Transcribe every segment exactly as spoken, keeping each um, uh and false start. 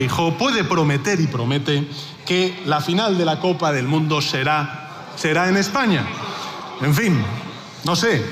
Feijóo puede prometer y promete que la final de la Copa del Mundo será, será en España. En fin, no sé.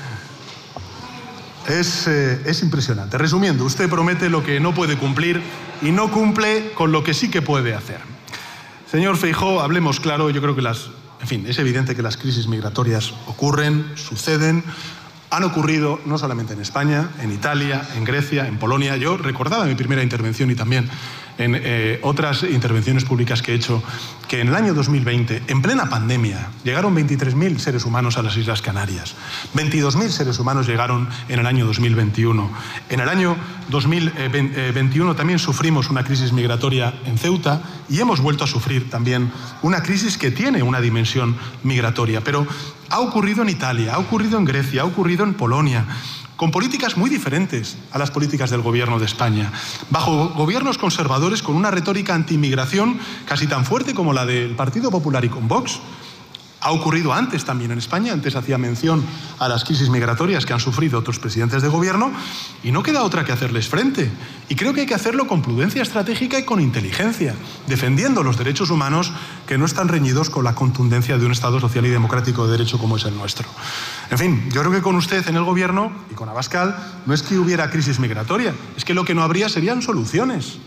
Es, eh, es impresionante. Resumiendo, usted promete lo que no puede cumplir y no cumple con lo que sí que puede hacer. Señor Feijóo, hablemos claro. Yo creo que las, en fin, es evidente que las crisis migratorias ocurren, suceden. Han ocurrido no solamente en España, en Italia, en Grecia, en Polonia. Yo recordaba en mi primera intervención y también en eh, otras intervenciones públicas que he hecho que en el año dos mil veinte, en plena pandemia, llegaron veintitrés mil seres humanos a las Islas Canarias. veintidós mil seres humanos llegaron en el año dos mil veintiuno. En el año dos mil veintiuno también sufrimos una crisis migratoria en Ceuta y hemos vuelto a sufrir también una crisis que tiene una dimensión migratoria. Pero ha ocurrido en Italia, ha ocurrido en Grecia, ha ocurrido en Polonia, con políticas muy diferentes a las políticas del Gobierno de España, bajo gobiernos conservadores con una retórica antiinmigración casi tan fuerte como la del Partido Popular y con Vox. Ha ocurrido antes también en España, antes hacía mención a las crisis migratorias que han sufrido otros presidentes de gobierno y no queda otra que hacerles frente. Y creo que hay que hacerlo con prudencia estratégica y con inteligencia, defendiendo los derechos humanos que no están reñidos con la contundencia de un Estado social y democrático de derecho como es el nuestro. En fin, yo creo que con usted en el gobierno y con Abascal no es que hubiera crisis migratoria, es que lo que no habría serían soluciones.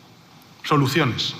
Soluciones.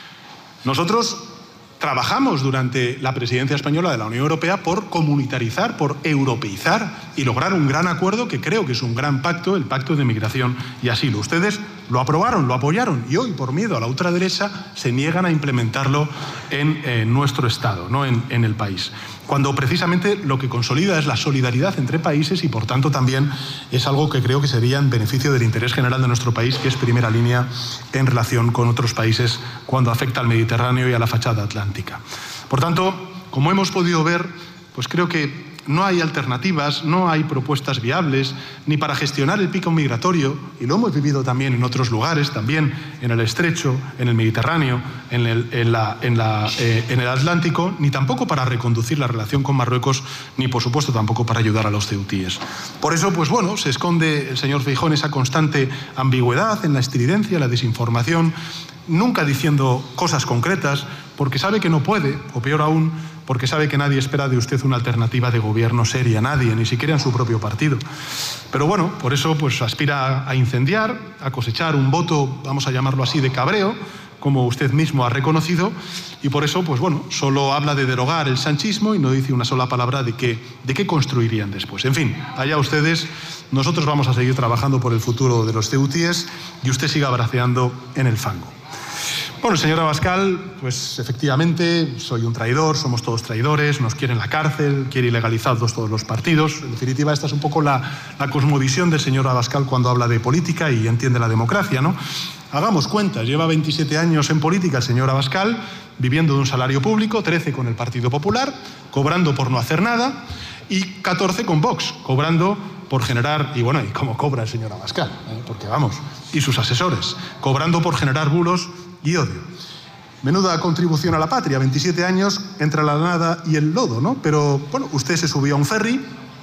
Nosotros trabajamos durante la presidencia española de la Unión Europea por comunitarizar, por europeizar y lograr un gran acuerdo que creo que es un gran pacto, el Pacto de Migración y Asilo. Ustedes lo aprobaron, lo apoyaron y hoy, por miedo a la ultraderecha, se niegan a implementarlo en eh, nuestro Estado, no en, en el país. Cuando precisamente lo que consolida es la solidaridad entre países y, por tanto, también es algo que creo que sería en beneficio del interés general de nuestro país, que es primera línea en relación con otros países cuando afecta al Mediterráneo y a la fachada atlántica. Por tanto, como hemos podido ver, pues creo que no hay alternativas, no hay propuestas viables ni para gestionar el pico migratorio, y lo hemos vivido también en otros lugares, también en el Estrecho, en el Mediterráneo, en el, en la, en la, eh, en el Atlántico, ni tampoco para reconducir la relación con Marruecos, ni por supuesto tampoco para ayudar a los ceutíes. Por eso, pues bueno, se esconde el señor Feijóo en esa constante ambigüedad, en la estridencia, la desinformación, nunca diciendo cosas concretas, porque sabe que no puede, o peor aún, porque sabe que nadie espera de usted una alternativa de gobierno seria, nadie, ni siquiera en su propio partido. Pero bueno, por eso pues aspira a incendiar, a cosechar un voto, vamos a llamarlo así, de cabreo, como usted mismo ha reconocido, y por eso, pues bueno, solo habla de derogar el sanchismo y no dice una sola palabra de qué, de qué construirían después. En fin, allá ustedes, nosotros vamos a seguir trabajando por el futuro de los ceutíes y usted siga braceando en el fango. Bueno, señor Abascal, pues efectivamente soy un traidor, somos todos traidores, nos quiere en la cárcel, quiere ilegalizados todos los partidos. En definitiva, esta es un poco la, la cosmovisión del señor Abascal cuando habla de política y entiende la democracia, ¿no? Hagamos cuentas, lleva veintisiete años en política el señor Abascal, viviendo de un salario público, trece con el Partido Popular, cobrando por no hacer nada, y catorce con Vox, cobrando por generar, y bueno, ¿y cómo cobra el señor Abascal? ¿Eh? Porque vamos, y sus asesores, cobrando por generar bulos y odio. Menuda contribución a la patria, veintisiete años entre la nada y el lodo, ¿no? Pero, bueno, usted se subió a un ferry,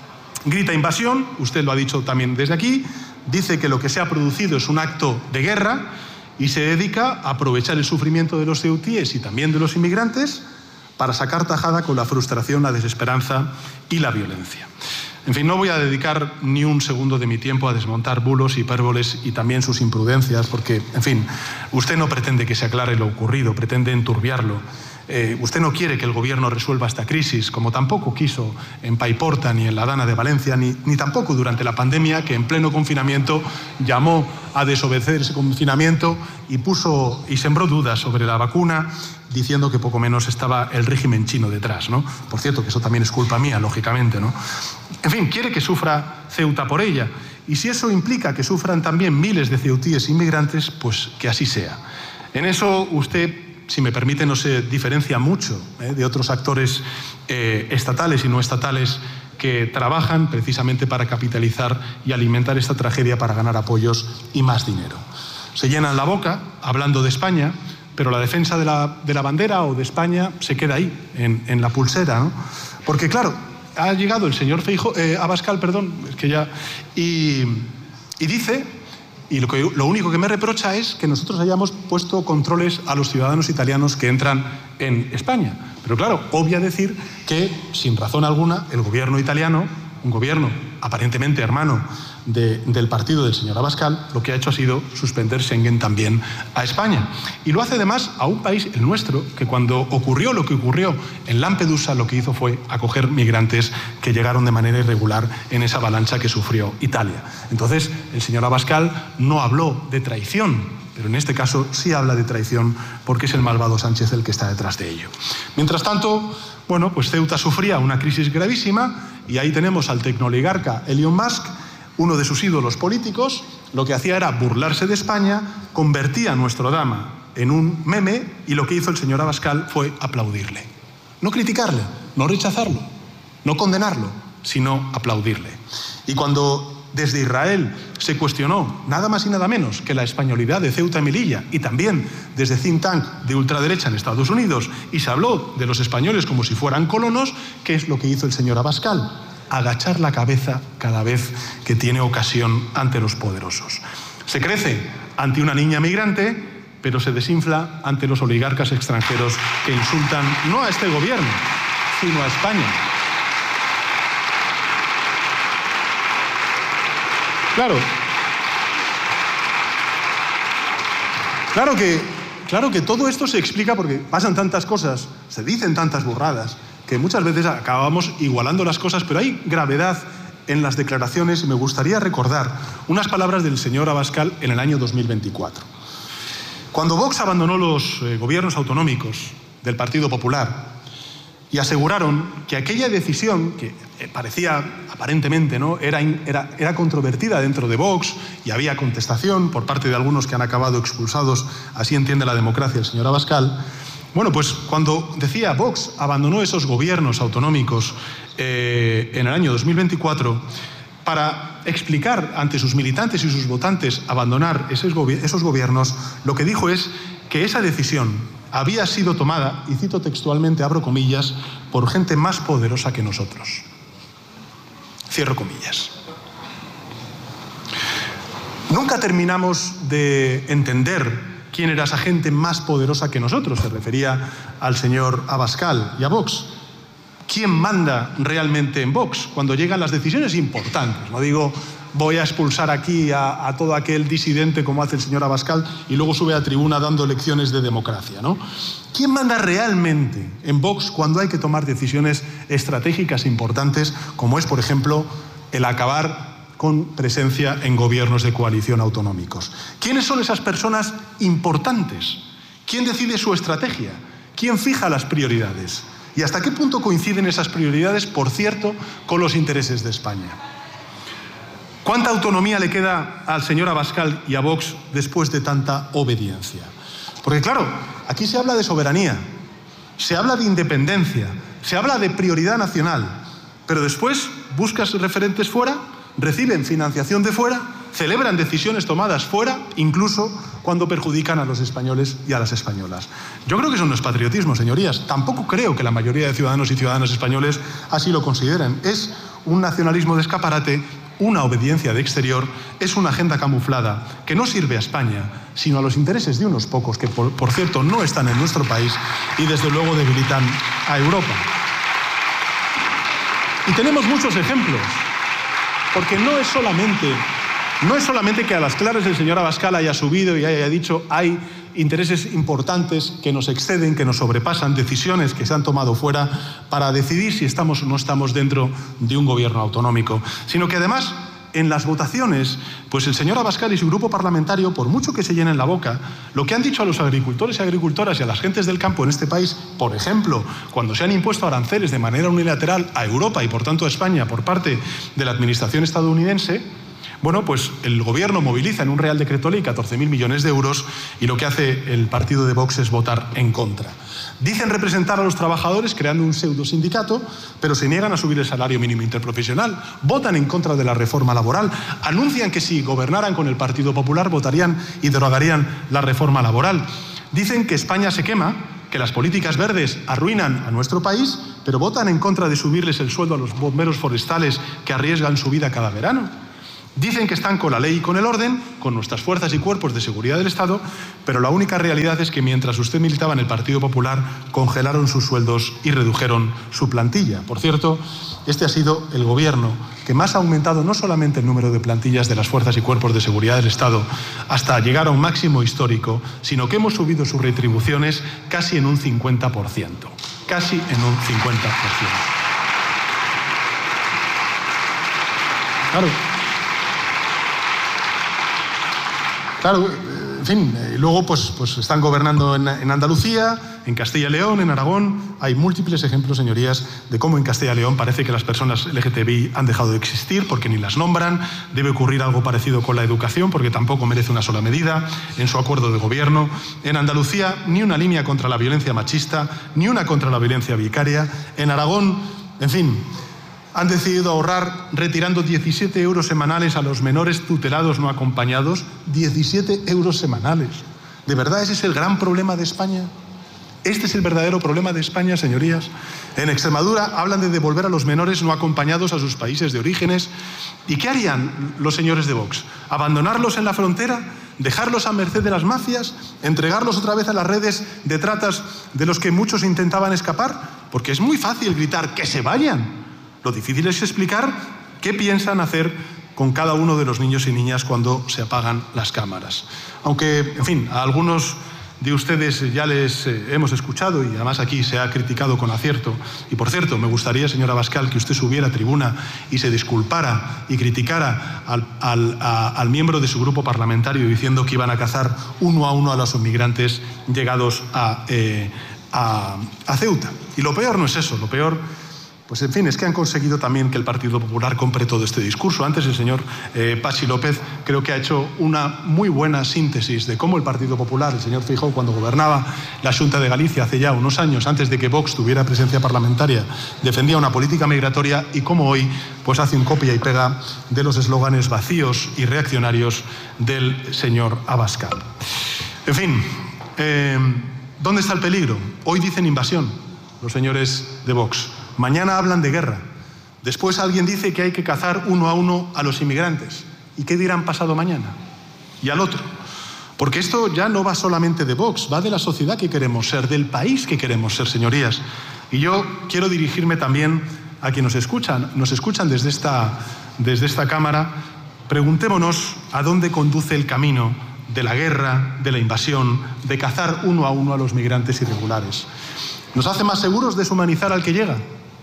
grita invasión, usted lo ha dicho también desde aquí, dice que lo que se ha producido es un acto de guerra y se dedica a aprovechar el sufrimiento de los ceutíes y también de los inmigrantes para sacar tajada con la frustración, la desesperanza y la violencia. En fin, no voy a dedicar ni un segundo de mi tiempo a desmontar bulos, hipérboles y también sus imprudencias, porque, en fin, usted no pretende que se aclare lo ocurrido, pretende enturbiarlo. Eh, usted no quiere que el gobierno resuelva esta crisis, como tampoco quiso en Paiporta ni en la Dana de Valencia, ni, ni tampoco durante la pandemia, que en pleno confinamiento llamó a desobedecer ese confinamiento y puso y sembró dudas sobre la vacuna, diciendo que poco menos estaba el régimen chino detrás, ¿no? Por cierto, que eso también es culpa mía, lógicamente, ¿no? En fin, quiere que sufra Ceuta por ella. Y si eso implica que sufran también miles de ceutíes inmigrantes, pues que así sea. En eso usted, si me permite, no se diferencia mucho ¿eh? de otros actores eh, estatales y no estatales que trabajan precisamente para capitalizar y alimentar esta tragedia para ganar apoyos y más dinero. Se llenan la boca hablando de España, pero la defensa de la, de la bandera o de España se queda ahí, en, en la pulsera, ¿no? Porque, claro, ha llegado el señor Feijóo, eh, Abascal, perdón, es que ya, y, y dice y lo, que, lo único que me reprocha es que nosotros hayamos puesto controles a los ciudadanos italianos que entran en España. Pero claro, obvia decir que, sin razón alguna, el gobierno italiano, un gobierno aparentemente hermano de, del partido del señor Abascal, lo que ha hecho ha sido suspender Schengen también a España. Y lo hace además a un país, el nuestro, que cuando ocurrió lo que ocurrió en Lampedusa, lo que hizo fue acoger migrantes que llegaron de manera irregular en esa avalancha que sufrió Italia. Entonces, el señor Abascal no habló de traición, pero en este caso sí habla de traición porque es el malvado Sánchez el que está detrás de ello. Mientras tanto, bueno, pues Ceuta sufría una crisis gravísima y ahí tenemos al tecnooligarca Elon Musk, uno de sus ídolos políticos, lo que hacía era burlarse de España, convertía a nuestro drama en un meme y lo que hizo el señor Abascal fue aplaudirle. No criticarle, no rechazarlo, no condenarlo, sino aplaudirle. Y cuando desde Israel se cuestionó nada más y nada menos que la españolidad de Ceuta y Melilla y también desde think tank de ultraderecha en Estados Unidos y se habló de los españoles como si fueran colonos, ¿qué es lo que hizo el señor Abascal? Agachar la cabeza cada vez que tiene ocasión ante los poderosos. Se crece ante una niña migrante, pero se desinfla ante los oligarcas extranjeros que insultan no a este gobierno, sino a España. Claro, claro que, claro que todo esto se explica porque pasan tantas cosas, se dicen tantas burradas, que muchas veces acabamos igualando las cosas, pero hay gravedad en las declaraciones y me gustaría recordar unas palabras del señor Abascal en el año dos mil veinticuatro. Cuando Vox abandonó los eh, gobiernos autonómicos del Partido Popular y aseguraron que aquella decisión, que parecía aparentemente no era, era, era controvertida dentro de Vox y había contestación por parte de algunos que han acabado expulsados, así entiende la democracia el señor Abascal. Bueno, pues cuando decía Vox abandonó esos gobiernos autonómicos eh, en el año dos mil veinticuatro para explicar ante sus militantes y sus votantes abandonar esos, gobi- esos gobiernos, lo que dijo es que esa decisión había sido tomada, y cito textualmente, abro comillas, por gente más poderosa que nosotros. Cierro comillas. Nunca terminamos de entender quién era esa gente más poderosa que nosotros. Se refería al señor Abascal y a Vox. ¿Quién manda realmente en Vox cuando llegan las decisiones importantes? No digo voy a expulsar aquí a, a todo aquel disidente como hace el señor Abascal y luego sube a tribuna dando lecciones de democracia, ¿no? ¿Quién manda realmente en Vox cuando hay que tomar decisiones estratégicas importantes como es, por ejemplo, el acabar con presencia en gobiernos de coalición autonómicos? ¿Quiénes son esas personas importantes? ¿Quién decide su estrategia? ¿Quién fija las prioridades? ¿Y hasta qué punto coinciden esas prioridades, por cierto, con los intereses de España? ¿Cuánta autonomía le queda al señor Abascal y a Vox después de tanta obediencia? Porque claro, aquí se habla de soberanía, se habla de independencia, se habla de prioridad nacional, pero después buscas referentes fuera, reciben financiación de fuera, celebran decisiones tomadas fuera, incluso cuando perjudican a los españoles y a las españolas. Yo creo que eso no es patriotismo, señorías. Tampoco creo que la mayoría de ciudadanos y ciudadanas españoles así lo consideren. Es un nacionalismo de escaparate, una obediencia de exterior, es una agenda camuflada que no sirve a España, sino a los intereses de unos pocos que, por, por cierto, no están en nuestro país y desde luego debilitan a Europa. Y tenemos muchos ejemplos, porque no es solamente, no es solamente que a las claras el señor Abascal haya subido y haya dicho hay intereses importantes que nos exceden, que nos sobrepasan, decisiones que se han tomado fuera para decidir si estamos o no estamos dentro de un gobierno autonómico, sino que además en las votaciones, pues el señor Abascal y su grupo parlamentario, por mucho que se llenen la boca, lo que han dicho a los agricultores y agricultoras y a las gentes del campo en este país, por ejemplo, cuando se han impuesto aranceles de manera unilateral a Europa y por tanto a España por parte de la administración estadounidense, bueno, pues el gobierno moviliza en un Real Decreto Ley catorce mil millones de euros y lo que hace el partido de Vox es votar en contra. Dicen representar a los trabajadores creando un pseudo sindicato, pero se niegan a subir el salario mínimo interprofesional, votan en contra de la reforma laboral, anuncian que si gobernaran con el Partido Popular votarían y derogarían la reforma laboral. Dicen que España se quema, que las políticas verdes arruinan a nuestro país, pero votan en contra de subirles el sueldo a los bomberos forestales que arriesgan su vida cada verano. Dicen que están con la ley y con el orden, con nuestras fuerzas y cuerpos de seguridad del Estado, pero la única realidad es que mientras usted militaba en el Partido Popular, congelaron sus sueldos y redujeron su plantilla. Por cierto, este ha sido el gobierno que más ha aumentado no solamente el número de plantillas de las fuerzas y cuerpos de seguridad del Estado hasta llegar a un máximo histórico, sino que hemos subido sus retribuciones casi en un cincuenta por ciento. Casi en un cincuenta por ciento. Claro. Claro, en fin, luego pues, pues están gobernando en, en Andalucía, en Castilla y León, en Aragón. Hay múltiples ejemplos, señorías, de cómo en Castilla y León parece que las personas L G T B I han dejado de existir porque ni las nombran. Debe ocurrir algo parecido con la educación porque tampoco merece una sola medida en su acuerdo de gobierno. En Andalucía, ni una línea contra la violencia machista, ni una contra la violencia vicaria. En Aragón, en fin, han decidido ahorrar retirando diecisiete euros semanales a los menores tutelados no acompañados. diecisiete euros semanales. ¿De verdad ese es el gran problema de España? ¿Este es el verdadero problema de España, señorías? En Extremadura hablan de devolver a los menores no acompañados a sus países de orígenes. ¿Y qué harían los señores de Vox? ¿Abandonarlos en la frontera? ¿Dejarlos a merced de las mafias? ¿Entregarlos otra vez a las redes de tratas de los que muchos intentaban escapar? Porque es muy fácil gritar ¡que se vayan! Lo difícil es explicar qué piensan hacer con cada uno de los niños y niñas cuando se apagan las cámaras. Aunque, en fin, a algunos de ustedes ya les eh, hemos escuchado y además aquí se ha criticado con acierto. Y por cierto, me gustaría, señora Abascal, que usted subiera a tribuna y se disculpara y criticara al, al, a, al miembro de su grupo parlamentario diciendo que iban a cazar uno a uno a los inmigrantes llegados a, eh, a, a Ceuta. Y lo peor no es eso, lo peor... Pues en fin, es que han conseguido también que el Partido Popular compre todo este discurso. Antes el señor eh, Patxi López creo que ha hecho una muy buena síntesis de cómo el Partido Popular, el señor Feijóo, cuando gobernaba la Xunta de Galicia hace ya unos años, antes de que Vox tuviera presencia parlamentaria, defendía una política migratoria y cómo hoy pues hace un copia y pega de los eslóganes vacíos y reaccionarios del señor Abascal. En fin, eh, ¿dónde está el peligro? Hoy dicen invasión los señores de Vox. Mañana hablan de guerra. Después alguien dice que hay que cazar uno a uno a los inmigrantes. ¿Y qué dirán pasado mañana? Y al otro. Porque esto ya no va solamente de Vox, va de la sociedad que queremos ser, del país que queremos ser, señorías. Y yo quiero dirigirme también a quienes nos escuchan, nos escuchan desde esta, desde esta Cámara. Preguntémonos a dónde conduce el camino de la guerra, de la invasión, de cazar uno a uno a los migrantes irregulares. ¿Nos hace más seguros deshumanizar al que llega?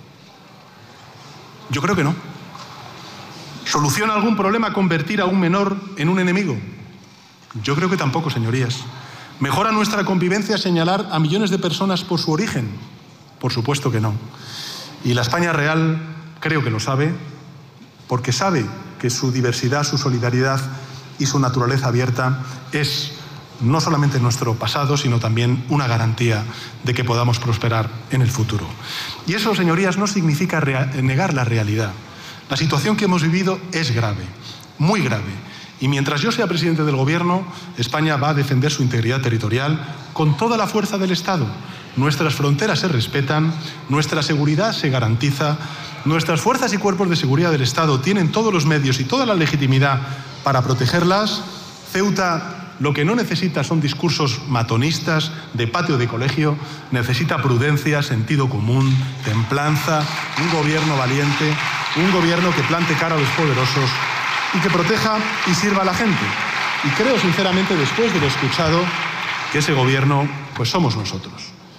Yo creo que no. ¿Soluciona algún problema convertir a un menor en un enemigo? Yo creo que tampoco, señorías. ¿Mejora nuestra convivencia señalar a millones de personas por su origen? Por supuesto que no. Y la España real creo que lo sabe, porque sabe que su diversidad, su solidaridad y su naturaleza abierta es no solamente nuestro pasado, sino también una garantía de que podamos prosperar en el futuro. Y eso, señorías, no significa negar la realidad. La situación que hemos vivido es grave, muy grave. Y mientras yo sea presidente del Gobierno, España va a defender su integridad territorial con toda la fuerza del Estado. Nuestras fronteras se respetan, nuestra seguridad se garantiza, nuestras fuerzas y cuerpos de seguridad del Estado tienen todos los medios y toda la legitimidad para protegerlas. Ceuta lo que no necesita son discursos matonistas de patio de colegio, necesita prudencia, sentido común, templanza, un gobierno valiente, un gobierno que plante cara a los poderosos y que proteja y sirva a la gente. Y creo sinceramente, después de lo escuchado, que ese gobierno pues somos nosotros.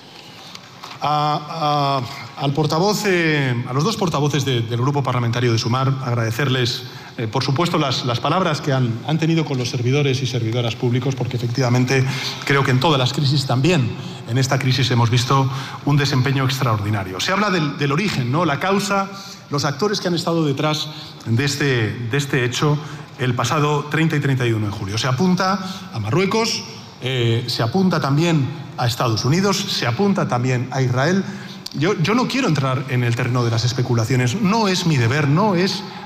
A, a, al portavoz, eh, a los dos portavoces de, del Grupo Parlamentario de Sumar, agradecerles, eh, por supuesto, las, las palabras que han, han tenido con los servidores y servidoras públicos, porque efectivamente creo que en todas las crisis también, en esta crisis hemos visto un desempeño extraordinario. Se habla del, del origen, ¿no? La causa, los actores que han estado detrás de este, de este hecho el pasado treinta y treinta y uno de julio. Se apunta a Marruecos, Eh, se apunta también a Estados Unidos, se apunta también a Israel. Yo, yo no quiero entrar en el terreno de las especulaciones, no es mi deber, no es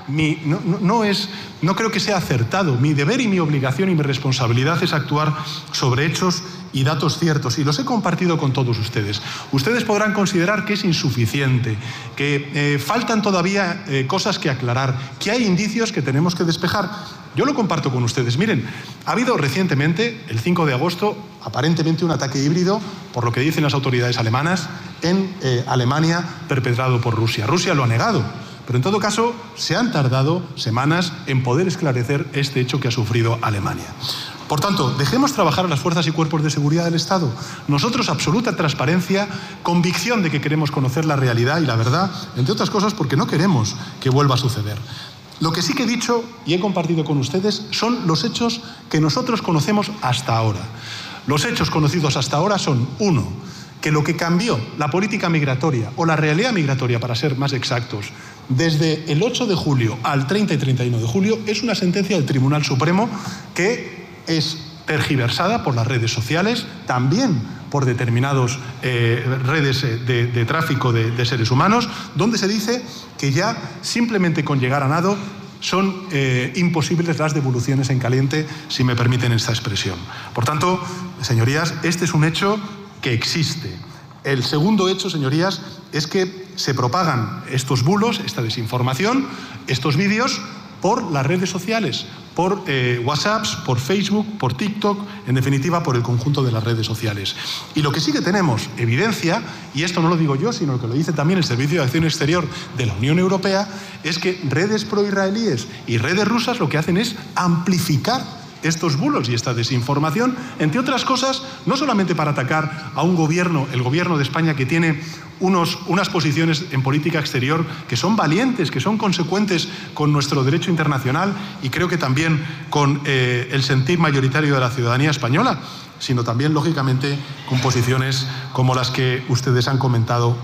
mi, no, no, no, es, no creo que sea acertado. Mi deber y mi obligación y mi responsabilidad es actuar sobre hechos y datos ciertos, y los he compartido con todos ustedes. Ustedes podrán considerar que es insuficiente, que eh, faltan todavía eh, cosas que aclarar, que hay indicios que tenemos que despejar. Yo lo comparto con ustedes. Miren, ha habido recientemente, el cinco de agosto, aparentemente un ataque híbrido, por lo que dicen las autoridades alemanas, en eh, Alemania, perpetrado por Rusia. Rusia lo ha negado, pero en todo caso se han tardado semanas en poder esclarecer este hecho que ha sufrido Alemania. Por tanto, dejemos trabajar a las fuerzas y cuerpos de seguridad del Estado. Nosotros, absoluta transparencia, convicción de que queremos conocer la realidad y la verdad, entre otras cosas porque no queremos que vuelva a suceder. Lo que sí que he dicho y he compartido con ustedes son los hechos que nosotros conocemos hasta ahora. Los hechos conocidos hasta ahora son, uno, que lo que cambió la política migratoria, o la realidad migratoria para ser más exactos, desde el ocho de julio al treinta y treinta y uno de julio, es una sentencia del Tribunal Supremo que es tergiversada por las redes sociales, también por determinadas eh, redes de, de tráfico de, de seres humanos, donde se dice que ya simplemente con llegar a nado son eh, imposibles las devoluciones en caliente, si me permiten esta expresión. Por tanto, señorías, este es un hecho que existe. El segundo hecho, señorías, es que se propagan estos bulos, esta desinformación, estos vídeos por las redes sociales, por eh, WhatsApps, por Facebook, por TikTok, en definitiva por el conjunto de las redes sociales. Y lo que sí que tenemos evidencia, y esto no lo digo yo, sino que lo dice también el Servicio de Acción Exterior de la Unión Europea, es que redes proisraelíes y redes rusas lo que hacen es amplificar estos bulos y esta desinformación, entre otras cosas, no solamente para atacar a un gobierno, el gobierno de España, que tiene unos, unas posiciones en política exterior que son valientes, que son consecuentes con nuestro derecho internacional y creo que también con eh, el sentir mayoritario de la ciudadanía española, sino también, lógicamente, con posiciones como las que ustedes han comentado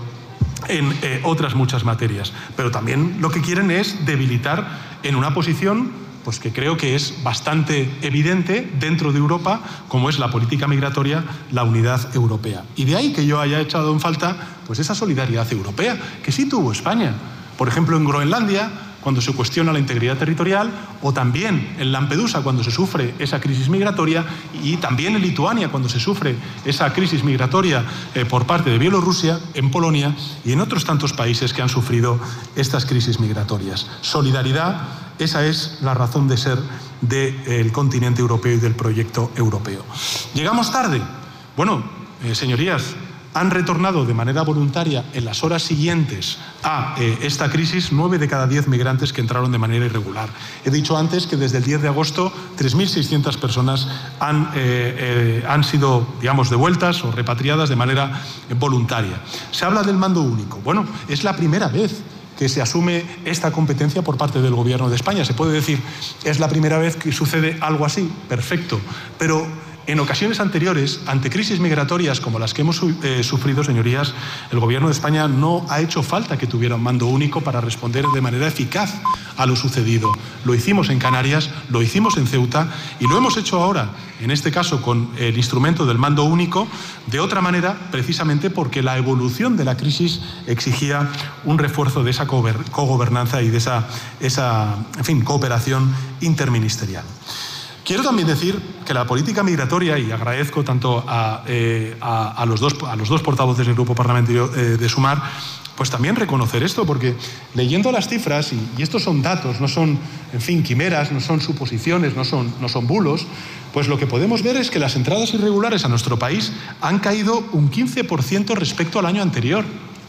en eh, otras muchas materias. Pero también lo que quieren es debilitar en una posición pues que creo que es bastante evidente dentro de Europa, como es la política migratoria, la unidad europea. Y de ahí que yo haya echado en falta pues esa solidaridad europea, que sí tuvo España. Por ejemplo, en Groenlandia, cuando se cuestiona la integridad territorial, o también en Lampedusa, cuando se sufre esa crisis migratoria, y también en Lituania, cuando se sufre esa crisis migratoria eh, por parte de Bielorrusia, en Polonia y en otros tantos países que han sufrido estas crisis migratorias. Solidaridad, esa es la razón de ser del continente europeo y del proyecto europeo. ¿Llegamos tarde? Bueno, eh, señorías, han retornado de manera voluntaria en las horas siguientes a eh, esta crisis nueve de cada diez migrantes que entraron de manera irregular. He dicho antes que desde el diez de agosto tres mil seiscientas personas han, eh, eh, han sido, digamos, devueltas o repatriadas de manera eh, voluntaria. Se habla del mando único. Bueno, es la primera vez que se asume esta competencia por parte del Gobierno de España. Se puede decir, es la primera vez que sucede algo así, perfecto, pero en ocasiones anteriores, ante crisis migratorias como las que hemos eh, sufrido, señorías, el Gobierno de España no ha hecho falta que tuviera un mando único para responder de manera eficaz a lo sucedido. Lo hicimos en Canarias, lo hicimos en Ceuta y lo hemos hecho ahora, en este caso con el instrumento del mando único, de otra manera, precisamente porque la evolución de la crisis exigía un refuerzo de esa cogobernanza y de esa, esa en fin, cooperación interministerial. Quiero también decir que la política migratoria, y agradezco tanto a, eh, a, a, los, dos, a los dos portavoces del Grupo Parlamentario eh, de Sumar, pues también reconocer esto, porque leyendo las cifras, y, y estos son datos, no son, en fin, quimeras, no son suposiciones, no son, no son bulos, pues lo que podemos ver es que las entradas irregulares a nuestro país han caído un quince por ciento respecto al año anterior.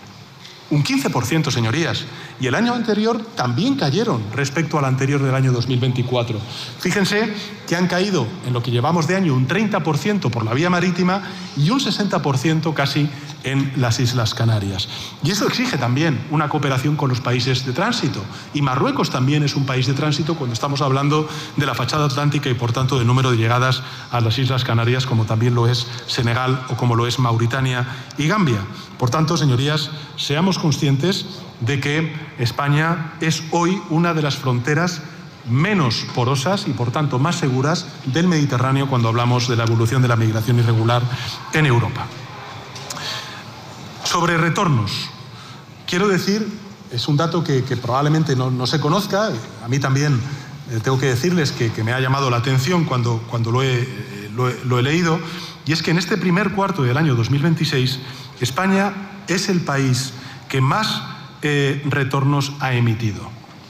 Un quince por ciento, señorías. Y el año anterior también cayeron respecto al anterior del año dos mil veinticuatro. Fíjense que han caído en lo que llevamos de año un treinta por ciento por la vía marítima y un sesenta por ciento casi en las Islas Canarias. Y eso exige también una cooperación con los países de tránsito. Y Marruecos también es un país de tránsito cuando estamos hablando de la fachada atlántica y, por tanto, del número de llegadas a las Islas Canarias, como también lo es Senegal o como lo es Mauritania y Gambia. Por tanto, señorías, seamos conscientes de que España es hoy una de las fronteras menos porosas y, por tanto, más seguras del Mediterráneo cuando hablamos de la evolución de la migración irregular en Europa. Sobre retornos, quiero decir es un dato que, que probablemente no, no se conozca. A mí también eh, tengo que decirles que, que me ha llamado la atención cuando, cuando lo, he, eh, lo, he, lo he leído, y es que en este primer cuarto del año dos mil veintiséis, España es el país que más eh, retornos ha emitido.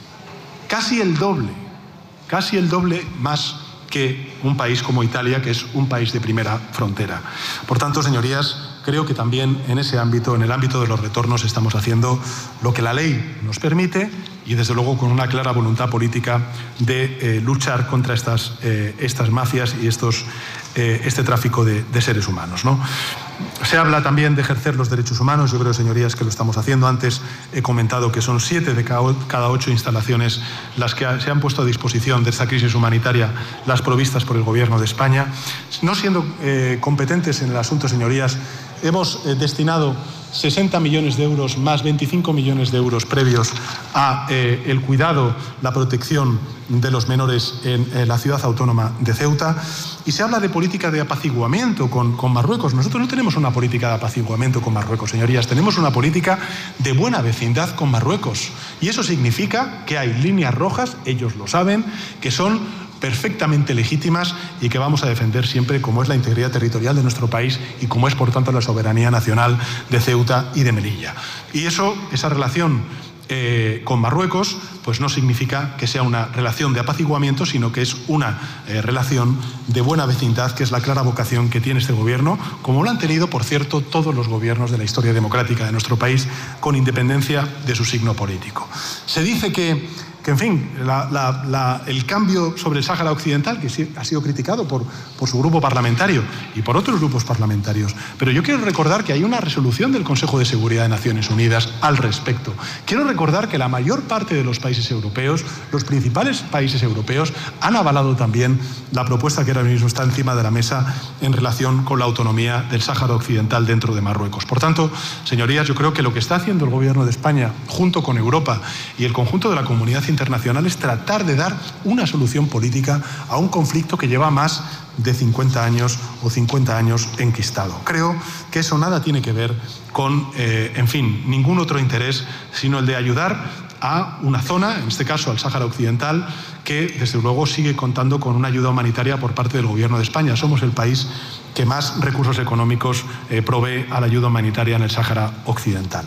Casi el doble, casi el doble más que un país como Italia, que es un país de primera frontera. Por tanto, señorías, creo que también en ese ámbito, en el ámbito de los retornos, estamos haciendo lo que la ley nos permite y, desde luego, con una clara voluntad política de eh, luchar contra estas, eh, estas mafias y estos, eh, este tráfico de, de seres humanos, ¿no? Se habla también de ejercer los derechos humanos. Yo creo, señorías, que lo estamos haciendo. Antes he comentado que son siete de cada ocho instalaciones las que se han puesto a disposición de esta crisis humanitaria, las provistas por el Gobierno de España. No siendo eh, competentes en el asunto, señorías, hemos eh, destinado sesenta millones de euros más veinticinco millones de euros previos a eh, el cuidado, la protección de los menores en, en la ciudad autónoma de Ceuta. Y se habla de política de apaciguamiento con, con Marruecos. Nosotros no tenemos una política de apaciguamiento con Marruecos, señorías. Tenemos una política de buena vecindad con Marruecos. Y eso significa que hay líneas rojas, ellos lo saben, que son perfectamente legítimas y que vamos a defender siempre, como es la integridad territorial de nuestro país y como es, por tanto, la soberanía nacional de Ceuta y de Melilla. Y eso, esa relación eh, con Marruecos, pues no significa que sea una relación de apaciguamiento, sino que es una eh, relación de buena vecindad, que es la clara vocación que tiene este gobierno, como lo han tenido, por cierto, todos los gobiernos de la historia democrática de nuestro país, con independencia de su signo político. Se dice que que, en fin, la, la, la, el cambio sobre el Sáhara Occidental, que sí, ha sido criticado por, por su grupo parlamentario y por otros grupos parlamentarios. Pero yo quiero recordar que hay una resolución del Consejo de Seguridad de Naciones Unidas al respecto. Quiero recordar que la mayor parte de los países europeos, los principales países europeos, han avalado también la propuesta que ahora mismo está encima de la mesa en relación con la autonomía del Sáhara Occidental dentro de Marruecos. Por tanto, señorías, yo creo que lo que está haciendo el Gobierno de España, junto con Europa y el conjunto de la comunidad internacional, es tratar de dar una solución política a un conflicto que lleva más de cincuenta años o cincuenta años enquistado. Creo que eso nada tiene que ver con, eh, en fin, ningún otro interés, sino el de ayudar a una zona, en este caso al Sáhara Occidental, que desde luego sigue contando con una ayuda humanitaria por parte del Gobierno de España. Somos el país que más recursos económicos eh, provee a la ayuda humanitaria en el Sáhara Occidental.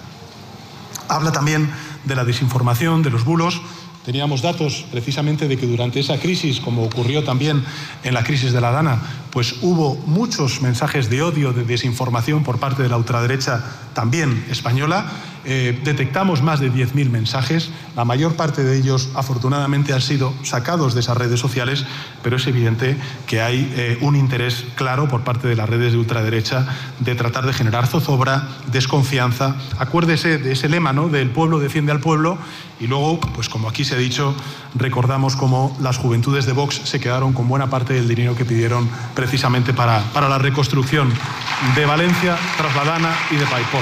Habla también de la desinformación, de los bulos. Teníamos datos precisamente de que durante esa crisis, como ocurrió también en la crisis de la Dana, pues hubo muchos mensajes de odio, de desinformación por parte de la ultraderecha también española. Eh, detectamos más de diez mil mensajes, la mayor parte de ellos afortunadamente han sido sacados de esas redes sociales, pero es evidente que hay eh, un interés claro por parte de las redes de ultraderecha de tratar de generar zozobra, desconfianza. Acuérdese de ese lema, ¿no?, del pueblo defiende al pueblo, y luego, pues como aquí se ha dicho, recordamos cómo las juventudes de Vox se quedaron con buena parte del dinero que pidieron precisamente para, para la reconstrucción de Valencia, Trasladana y de Paiporta.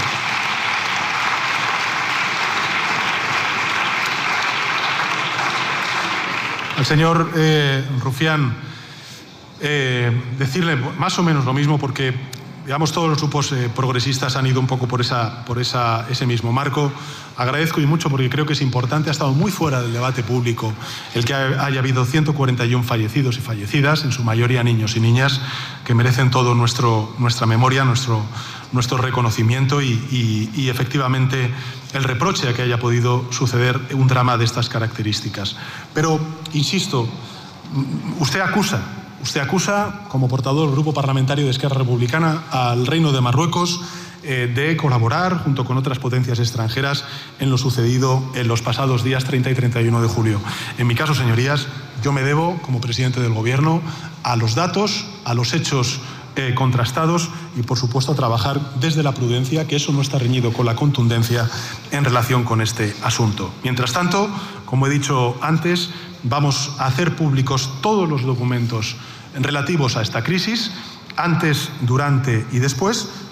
Al señor eh, Rufián, eh, decirle más o menos lo mismo, porque, digamos, todos los grupos eh, progresistas han ido un poco por, esa, por esa, ese mismo marco. Agradezco y mucho, porque creo que es importante, ha estado muy fuera del debate público el que haya habido ciento cuarenta y uno fallecidos y fallecidas, en su mayoría niños y niñas, que merecen todo nuestro, nuestra memoria, nuestro, nuestro reconocimiento y, y, y efectivamente el reproche a que haya podido suceder un drama de estas características. Pero, insisto, usted acusa, usted acusa, como portador del Grupo Parlamentario de Esquerra Republicana, al Reino de Marruecos eh, de colaborar, junto con otras potencias extranjeras, en lo sucedido en los pasados días treinta y treinta y uno de julio. En mi caso, señorías, yo me debo, como presidente del Gobierno, a los datos, a los hechos Eh, contrastados y, por supuesto, a trabajar desde la prudencia, que eso no está reñido con la contundencia en relación con este asunto. Mientras tanto, como he dicho antes, vamos a hacer públicos todos los documentos relativos a esta crisis, antes, durante y después,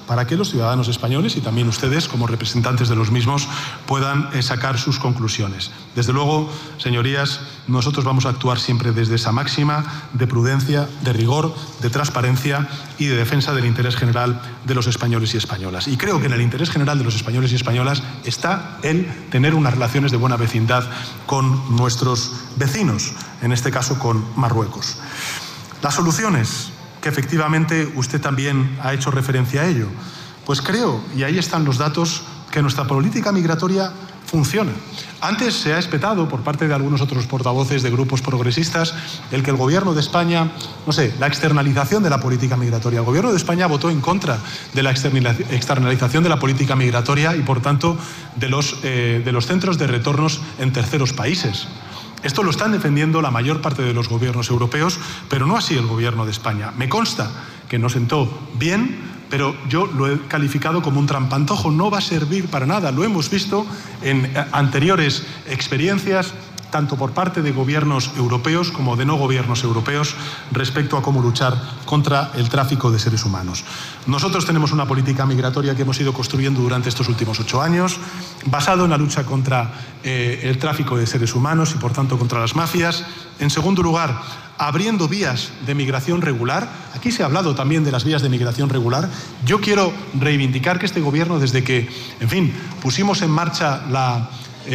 para que los ciudadanos españoles y también ustedes, como representantes de los mismos, puedan eh, sacar sus conclusiones. Desde luego, señorías, nosotros vamos a actuar siempre desde esa máxima de prudencia, de rigor, de transparencia y de defensa del interés general de los españoles y españolas. Y creo que en el interés general de los españoles y españolas está el tener unas relaciones de buena vecindad con nuestros vecinos, en este caso con Marruecos. Las soluciones, que efectivamente usted también ha hecho referencia a ello, pues creo, y ahí están los datos, que nuestra política migratoria funciona. Antes se ha espetado por parte de algunos otros portavoces de grupos progresistas el que el Gobierno de España, no sé, la externalización de la política migratoria. El Gobierno de España votó en contra de la externalización de la política migratoria y, por tanto, de los, eh, de los centros de retornos en terceros países. Esto lo están defendiendo la mayor parte de los gobiernos europeos, pero no así el Gobierno de España. Me consta que no sentó bien, pero yo lo he calificado como un trampantojo. No va a servir para nada. Lo hemos visto en anteriores experiencias, tanto por parte de gobiernos europeos como de no gobiernos europeos, respecto a cómo luchar contra el tráfico de seres humanos. Nosotros tenemos una política migratoria que hemos ido construyendo durante estos últimos ocho años, basado en la lucha contra eh, el tráfico de seres humanos y, por tanto, contra las mafias. En segundo lugar, abriendo vías de migración regular. Aquí se ha hablado también de las vías de migración regular. Yo quiero reivindicar que este gobierno, desde que, en fin, pusimos en marcha la...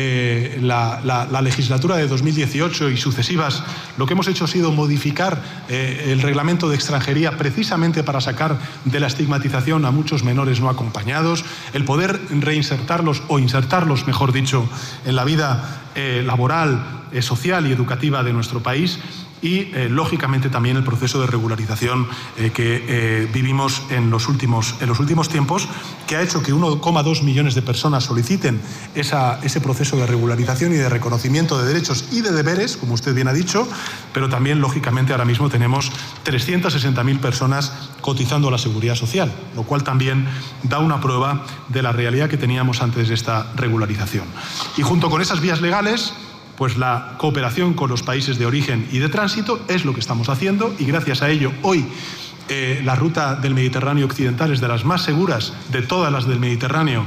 Eh, la, la, la legislatura de dos mil dieciocho y sucesivas, lo que hemos hecho ha sido modificar eh, el reglamento de extranjería precisamente para sacar de la estigmatización a muchos menores no acompañados, el poder reinsertarlos o insertarlos, mejor dicho, en la vida eh, laboral, eh, social y educativa de nuestro país. Y, eh, lógicamente, también el proceso de regularización eh, que eh, vivimos en los, últimos, en los últimos tiempos, que ha hecho que uno coma dos millones de personas soliciten esa, ese proceso de regularización y de reconocimiento de derechos y de deberes, como usted bien ha dicho, pero también, lógicamente, ahora mismo tenemos trescientas sesenta mil personas cotizando a la Seguridad Social, lo cual también da una prueba de la realidad que teníamos antes de esta regularización. Y junto con esas vías legales, pues la cooperación con los países de origen y de tránsito es lo que estamos haciendo, y gracias a ello hoy eh, la ruta del Mediterráneo occidental es de las más seguras de todas las del Mediterráneo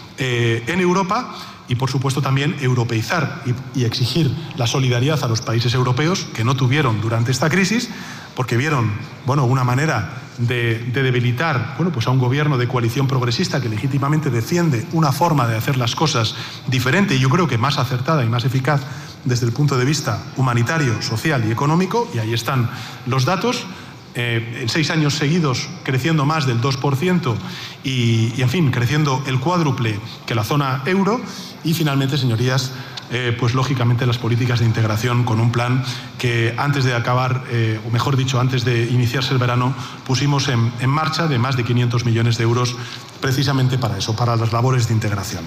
eh, en Europa. Y, por supuesto, también europeizar y, y exigir la solidaridad a los países europeos que no tuvieron durante esta crisis, porque vieron, bueno, una manera de, de debilitar, bueno, pues a un gobierno de coalición progresista que legítimamente defiende una forma de hacer las cosas diferente y yo creo que más acertada y más eficaz desde el punto de vista humanitario, social y económico. Y ahí están los datos. Eh, en seis años seguidos creciendo más del dos por ciento y, y, en fin, creciendo el cuádruple que la zona euro. Y, finalmente, señorías, eh, pues lógicamente las políticas de integración con un plan que antes de acabar, eh, o mejor dicho, antes de iniciarse el verano, pusimos en, en marcha de más de quinientos millones de euros precisamente para eso, para las labores de integración.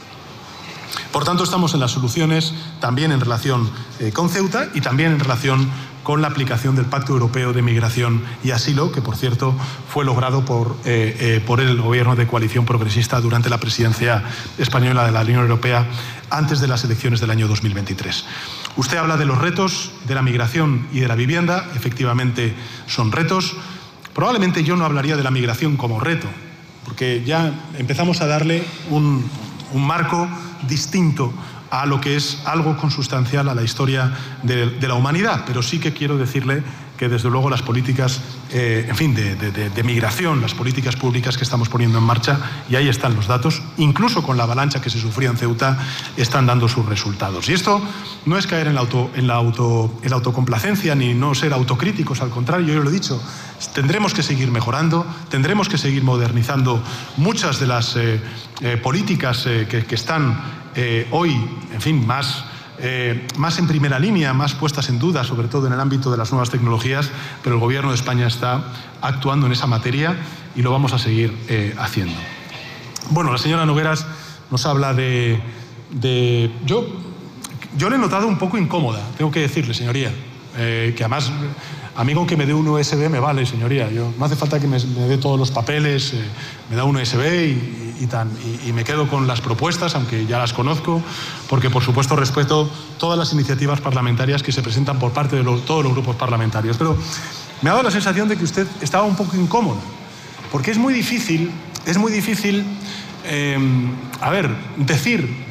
Por tanto, estamos en las soluciones también en relación eh, con Ceuta y también en relación con la aplicación del Pacto Europeo de Migración y Asilo, que, por cierto, fue logrado por, eh, eh, por el Gobierno de coalición progresista durante la presidencia española de la Unión Europea antes de las elecciones del año dos mil veintitrés. Usted habla de los retos de la migración y de la vivienda. Efectivamente, son retos. Probablemente yo no hablaría de la migración como reto, porque ya empezamos a darle un, un marco distinto a lo que es algo consustancial a la historia de, de la humanidad. Pero sí que quiero decirle que, desde luego, las políticas, eh, en fin, de, de, de migración, las políticas públicas que estamos poniendo en marcha, y ahí están los datos, incluso con la avalancha que se sufría en Ceuta, están dando sus resultados. Y esto no es caer en la, auto, en la, auto, en la autocomplacencia ni no ser autocríticos, al contrario, yo lo he dicho, tendremos que seguir mejorando, tendremos que seguir modernizando muchas de las eh, eh, políticas eh, que, que están Eh, hoy, en fin, más, eh, más en primera línea, más puestas en duda, sobre todo en el ámbito de las nuevas tecnologías, pero el Gobierno de España está actuando en esa materia y lo vamos a seguir eh, haciendo. Bueno, la señora Nogueras nos habla de... de yo, yo le he notado un poco incómoda, tengo que decirle, señoría, eh, que además... A mí con que me dé un U S B me vale, señoría. Yo, no hace falta que me, me dé todos los papeles, eh, me da un U S B y, y, tan, y, y me quedo con las propuestas, aunque ya las conozco, porque, por supuesto, respeto todas las iniciativas parlamentarias que se presentan por parte de los, todos los grupos parlamentarios. Pero me ha dado la sensación de que usted estaba un poco incómoda, porque es muy difícil es muy difícil, eh, a ver, decir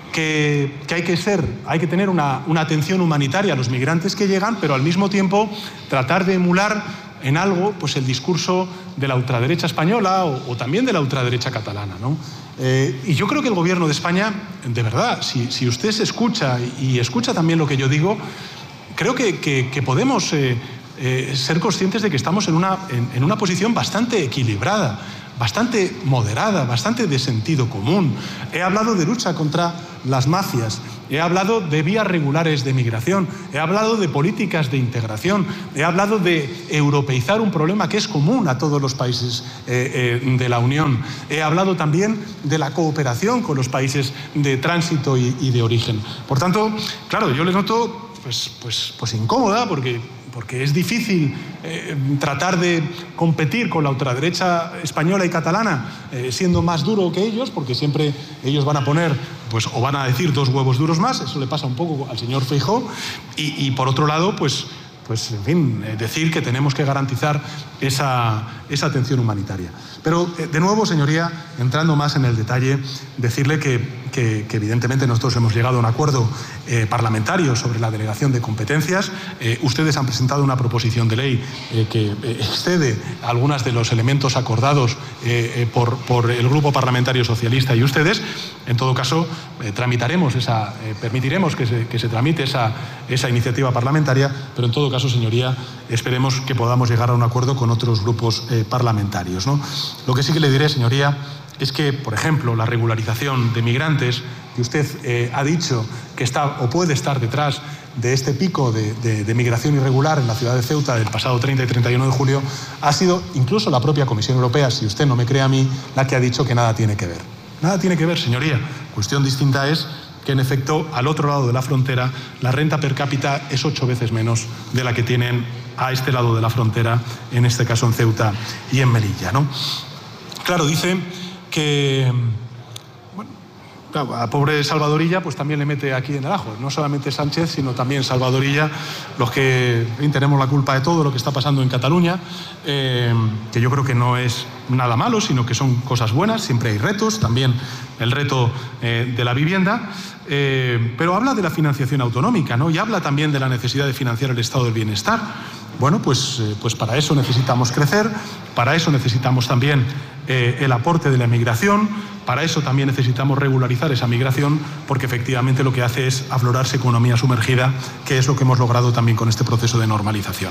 que, que hay que ser, hay que tener una, una atención humanitaria a los migrantes que llegan, pero al mismo tiempo tratar de emular en algo pues el discurso de la ultraderecha española o, o también de la ultraderecha catalana, ¿no? Eh, y yo creo que el gobierno de España, de verdad, si, si usted se escucha y escucha también lo que yo digo, creo que, que, que podemos eh, eh, ser conscientes de que estamos en una, en, en una posición bastante equilibrada, bastante moderada, bastante de sentido común. He hablado de lucha contra las mafias, he hablado de vías regulares de migración, he hablado de políticas de integración, he hablado de europeizar un problema que es común a todos los países eh, eh, de la Unión. He hablado también de la cooperación con los países de tránsito y, y de origen. Por tanto, claro, yo les noto pues, pues, pues incómoda porque... porque es difícil eh, tratar de competir con la ultraderecha española y catalana eh, siendo más duro que ellos, porque siempre ellos van a poner, pues, o van a decir dos huevos duros más. Eso le pasa un poco al señor Feijóo. Y, y por otro lado, pues, pues en fin, eh, decir que tenemos que garantizar esa, esa atención humanitaria. Pero, eh, de nuevo, señoría, entrando más en el detalle, decirle que, que, que evidentemente nosotros hemos llegado a un acuerdo eh, parlamentario sobre la delegación de competencias. Eh, ustedes han presentado una proposición de ley eh, que eh, excede algunos de los elementos acordados eh, eh, por, por el Grupo Parlamentario Socialista y ustedes. En todo caso, eh, tramitaremos esa, eh, permitiremos que se, que se tramite esa, esa iniciativa parlamentaria, pero en todo caso, señoría, esperemos que podamos llegar a un acuerdo con otros grupos eh, parlamentarios, ¿no? Lo que sí que le diré, señoría, es que, por ejemplo, la regularización de migrantes, que usted eh, ha dicho que está o puede estar detrás de este pico de, de, de migración irregular en la ciudad de Ceuta del pasado treinta y treinta y uno de julio, ha sido incluso la propia Comisión Europea, si usted no me cree a mí, la que ha dicho que nada tiene que ver. Nada tiene que ver, señoría. Cuestión distinta es que, en efecto, al otro lado de la frontera, la renta per cápita es ocho veces menos de la que tienen a este lado de la frontera, en este caso en Ceuta y en Melilla, ¿no? Claro, dice que, bueno, claro, a pobre Salvadorilla pues también le mete aquí en el ajo, no solamente Sánchez, sino también Salvadorilla, los que en fin, tenemos la culpa de todo lo que está pasando en Cataluña, eh, que yo creo que no es nada malo, sino que son cosas buenas, siempre hay retos, también el reto eh, de la vivienda, eh, pero habla de la financiación autonómica, ¿no? Y habla también de la necesidad de financiar el estado del bienestar. Bueno, pues, eh, pues para eso necesitamos crecer, para eso necesitamos también eh, el aporte de la migración, para eso también necesitamos regularizar esa migración, porque efectivamente lo que hace es aflorarse economía sumergida, que es lo que hemos logrado también con este proceso de normalización.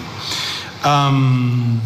Um,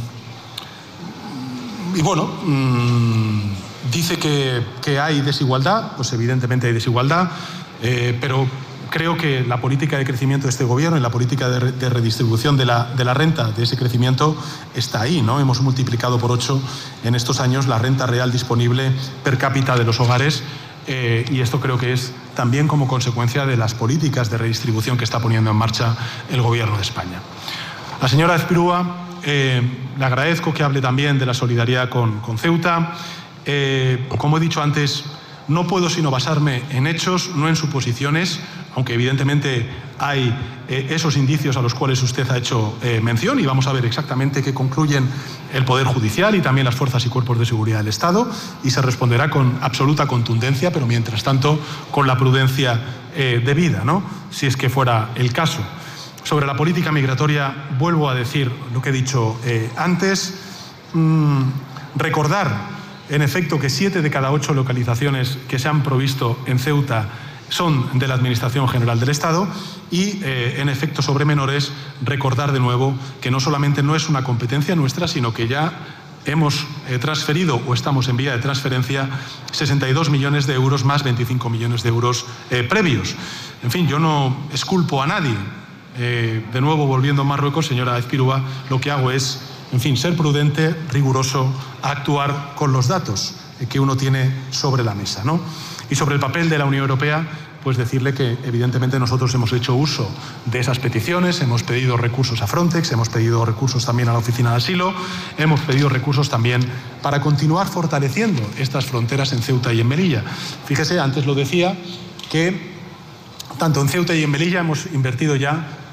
y bueno, um, dice que, que hay desigualdad, pues evidentemente hay desigualdad, eh, pero creo que la política de crecimiento de este gobierno y la política de, de redistribución de la, de la renta, de ese crecimiento, está ahí, ¿no? Hemos multiplicado por ocho en estos años la renta real disponible per cápita de los hogares eh, y esto creo que es también como consecuencia de las políticas de redistribución que está poniendo en marcha el gobierno de España. La señora Ezpirúa, eh, le agradezco que hable también de la solidaridad con, con Ceuta. Eh, como he dicho antes, no puedo sino basarme en hechos, no en suposiciones, aunque evidentemente hay eh, esos indicios a los cuales usted ha hecho eh, mención y vamos a ver exactamente qué concluyen el Poder Judicial y también las fuerzas y cuerpos de seguridad del Estado y se responderá con absoluta contundencia, pero mientras tanto con la prudencia eh, debida, ¿no? Si es que fuera el caso. Sobre la política migratoria, vuelvo a decir lo que he dicho eh, antes, mmm, recordar en efecto que siete de cada ocho localizaciones que se han provisto en Ceuta son de la Administración General del Estado y, eh, en efecto, sobre menores, recordar de nuevo que no solamente no es una competencia nuestra, sino que ya hemos eh, transferido o estamos en vía de transferencia sesenta y dos millones de euros más veinticinco millones de euros eh, previos. En fin, yo no esculpo a nadie. Eh, de nuevo, volviendo a Marruecos, señora Ezpirúa, lo que hago es, en fin, ser prudente, riguroso, actuar con los datos que uno tiene sobre la mesa, ¿no? Y sobre el papel de la Unión Europea, pues decirle que evidentemente nosotros hemos hecho uso de esas peticiones, hemos pedido recursos a Frontex, hemos pedido recursos también a la Oficina de Asilo, hemos pedido recursos también para continuar fortaleciendo estas fronteras en Ceuta y en Melilla. Fíjese, antes lo decía, que tanto en Ceuta y en Melilla hemos invertido ya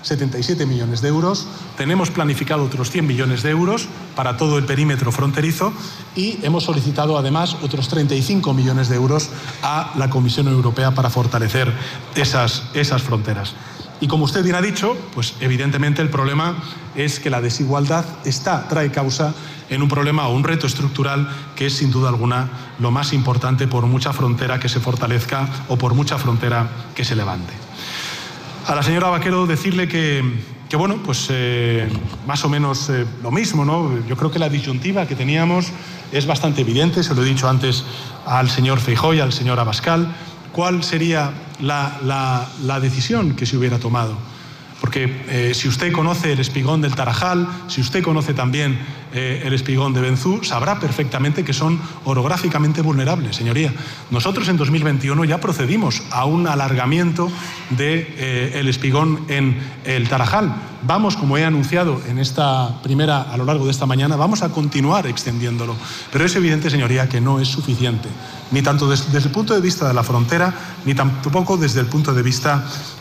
setenta y siete millones de euros, tenemos planificado otros cien millones de euros para todo el perímetro fronterizo y hemos solicitado además otros treinta y cinco millones de euros a la Comisión Europea para fortalecer esas, esas fronteras. Y como usted bien ha dicho, pues evidentemente el problema es que la desigualdad está, trae causa en un problema o un reto estructural que es sin duda alguna lo más importante por mucha frontera que se fortalezca o por mucha frontera que se levante. A la señora Vaquero decirle que, que bueno, pues eh, más o menos eh, lo mismo, ¿no? Yo creo que la disyuntiva que teníamos es bastante evidente, se lo he dicho antes al señor Feijóo y al señor Abascal. ¿Cuál sería la, la, la decisión que se hubiera tomado? Porque eh, si usted conoce el espigón del Tarajal, si usted conoce también eh, el espigón de Benzú, sabrá perfectamente que son orográficamente vulnerables, señoría. Nosotros en dos mil veintiuno ya procedimos a un alargamiento del de, eh, espigón en el Tarajal. Vamos, como he anunciado en esta primera, a lo largo de esta mañana, vamos a continuar extendiéndolo. Pero es evidente, señoría, que no es suficiente, ni tanto des, desde el punto de vista de la frontera, ni tampoco desde el punto de vista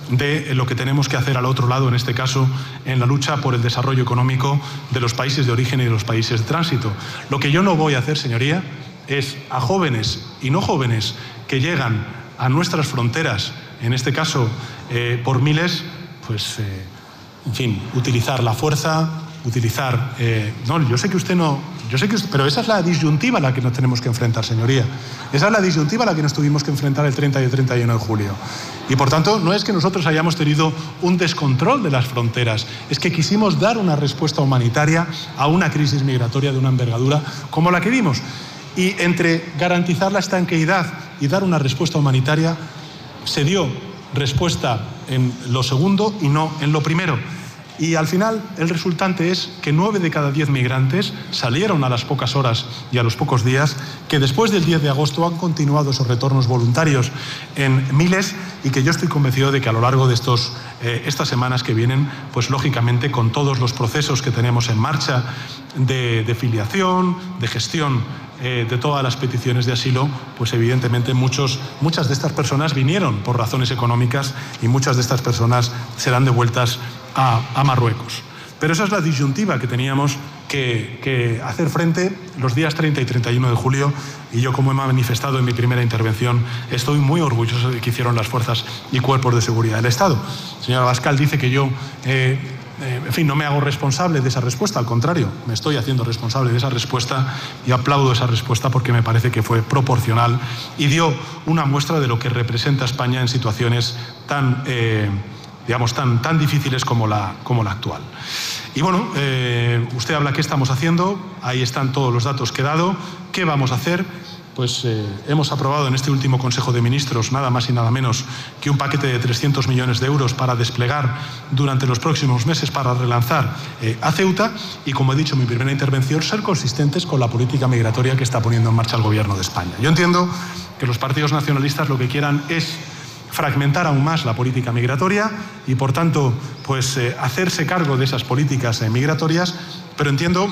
de lo que tenemos que hacer al otro lado, en este caso, en la lucha por el desarrollo económico de los países de origen y de los países de tránsito. Lo que yo no voy a hacer, señoría, es a jóvenes y no jóvenes que llegan a nuestras fronteras, en este caso eh, por miles, pues, eh, en fin, utilizar la fuerza, utilizar... Eh, no, yo sé que usted no... Yo sé que usted, pero esa es la disyuntiva a la que nos tenemos que enfrentar, señoría. Esa es la disyuntiva a la que nos tuvimos que enfrentar el treinta y el treinta y uno de julio. Y por tanto, no es que nosotros hayamos tenido un descontrol de las fronteras, es que quisimos dar una respuesta humanitaria a una crisis migratoria de una envergadura como la que vimos. Y entre garantizar la estanqueidad y dar una respuesta humanitaria, se dio respuesta en lo segundo y no en lo primero. Y al final el resultante es que nueve de cada diez migrantes salieron a las pocas horas y a los pocos días, que después del diez de agosto han continuado esos retornos voluntarios en miles y que yo estoy convencido de que a lo largo de estos, eh, estas semanas que vienen, pues lógicamente con todos los procesos que tenemos en marcha de, de filiación, de gestión eh, de todas las peticiones de asilo, pues evidentemente muchos, muchas de estas personas vinieron por razones económicas y muchas de estas personas serán devueltas A, a Marruecos. Pero esa es la disyuntiva que teníamos que, que hacer frente los días treinta y treinta y uno de julio, y yo, como he manifestado en mi primera intervención, estoy muy orgulloso de que hicieron las fuerzas y cuerpos de seguridad del Estado. El señor Abascal dice que yo, eh, eh, en fin, no me hago responsable de esa respuesta, al contrario, me estoy haciendo responsable de esa respuesta y aplaudo esa respuesta porque me parece que fue proporcional y dio una muestra de lo que representa España en situaciones tan... Eh, digamos, tan, tan difíciles como la, como la actual. Y bueno, eh, usted habla qué estamos haciendo, ahí están todos los datos que he dado. ¿Qué vamos a hacer? Pues eh, hemos aprobado en este último Consejo de Ministros nada más y nada menos que un paquete de trescientos millones de euros para desplegar durante los próximos meses para relanzar eh, a Ceuta y, como he dicho en mi primera intervención, ser consistentes con la política migratoria que está poniendo en marcha el Gobierno de España. Yo entiendo que los partidos nacionalistas lo que quieran es fragmentar aún más la política migratoria y, por tanto, pues eh, hacerse cargo de esas políticas eh, migratorias, pero entiendo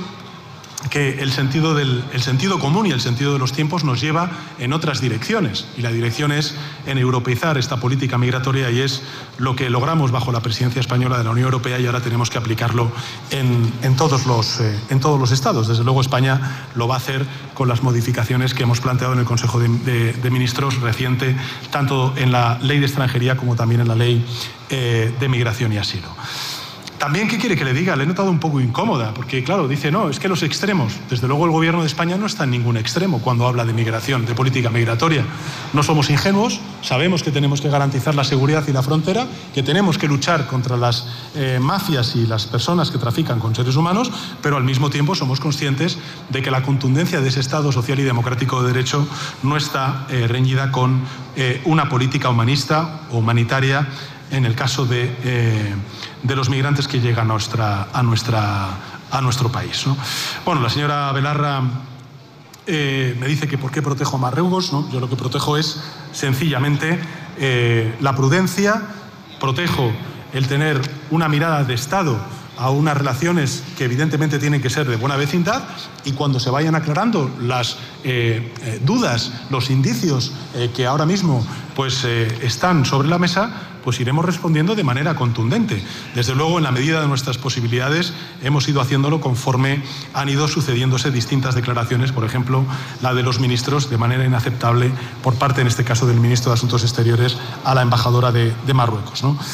que el sentido, del, el sentido común y el sentido de los tiempos nos lleva en otras direcciones, y la dirección es en europeizar esta política migratoria, y es lo que logramos bajo la presidencia española de la Unión Europea, y ahora tenemos que aplicarlo en, en, todos, los, eh, en todos los estados. Desde luego España lo va a hacer con las modificaciones que hemos planteado en el Consejo de, de, de Ministros reciente, tanto en la Ley de Extranjería como también en la Ley eh, de Migración y Asilo. También, ¿qué quiere que le diga? Le he notado un poco incómoda, porque claro, dice, no, es que los extremos, desde luego el Gobierno de España no está en ningún extremo cuando habla de migración, de política migratoria. No somos ingenuos, sabemos que tenemos que garantizar la seguridad y la frontera, que tenemos que luchar contra las eh, mafias y las personas que trafican con seres humanos, pero al mismo tiempo somos conscientes de que la contundencia de ese Estado social y democrático de derecho no está eh, reñida con eh, una política humanista o humanitaria en el caso de, eh, de los migrantes que llegan a, nuestra, a, nuestra, a nuestro país, ¿no? Bueno, la señora Belarra eh, me dice que por qué protejo a Marruecos, ¿no? Yo lo que protejo es sencillamente eh, la prudencia, protejo el tener una mirada de Estado a unas relaciones que evidentemente tienen que ser de buena vecindad, y cuando se vayan aclarando las eh, eh, dudas, los indicios eh, que ahora mismo pues, eh, están sobre la mesa, pues iremos respondiendo de manera contundente. Desde luego, en la medida de nuestras posibilidades, hemos ido haciéndolo conforme han ido sucediéndose distintas declaraciones, por ejemplo, la de los ministros, de manera inaceptable por parte, en este caso, del ministro de Asuntos Exteriores a la embajadora de, de Marruecos, ¿no?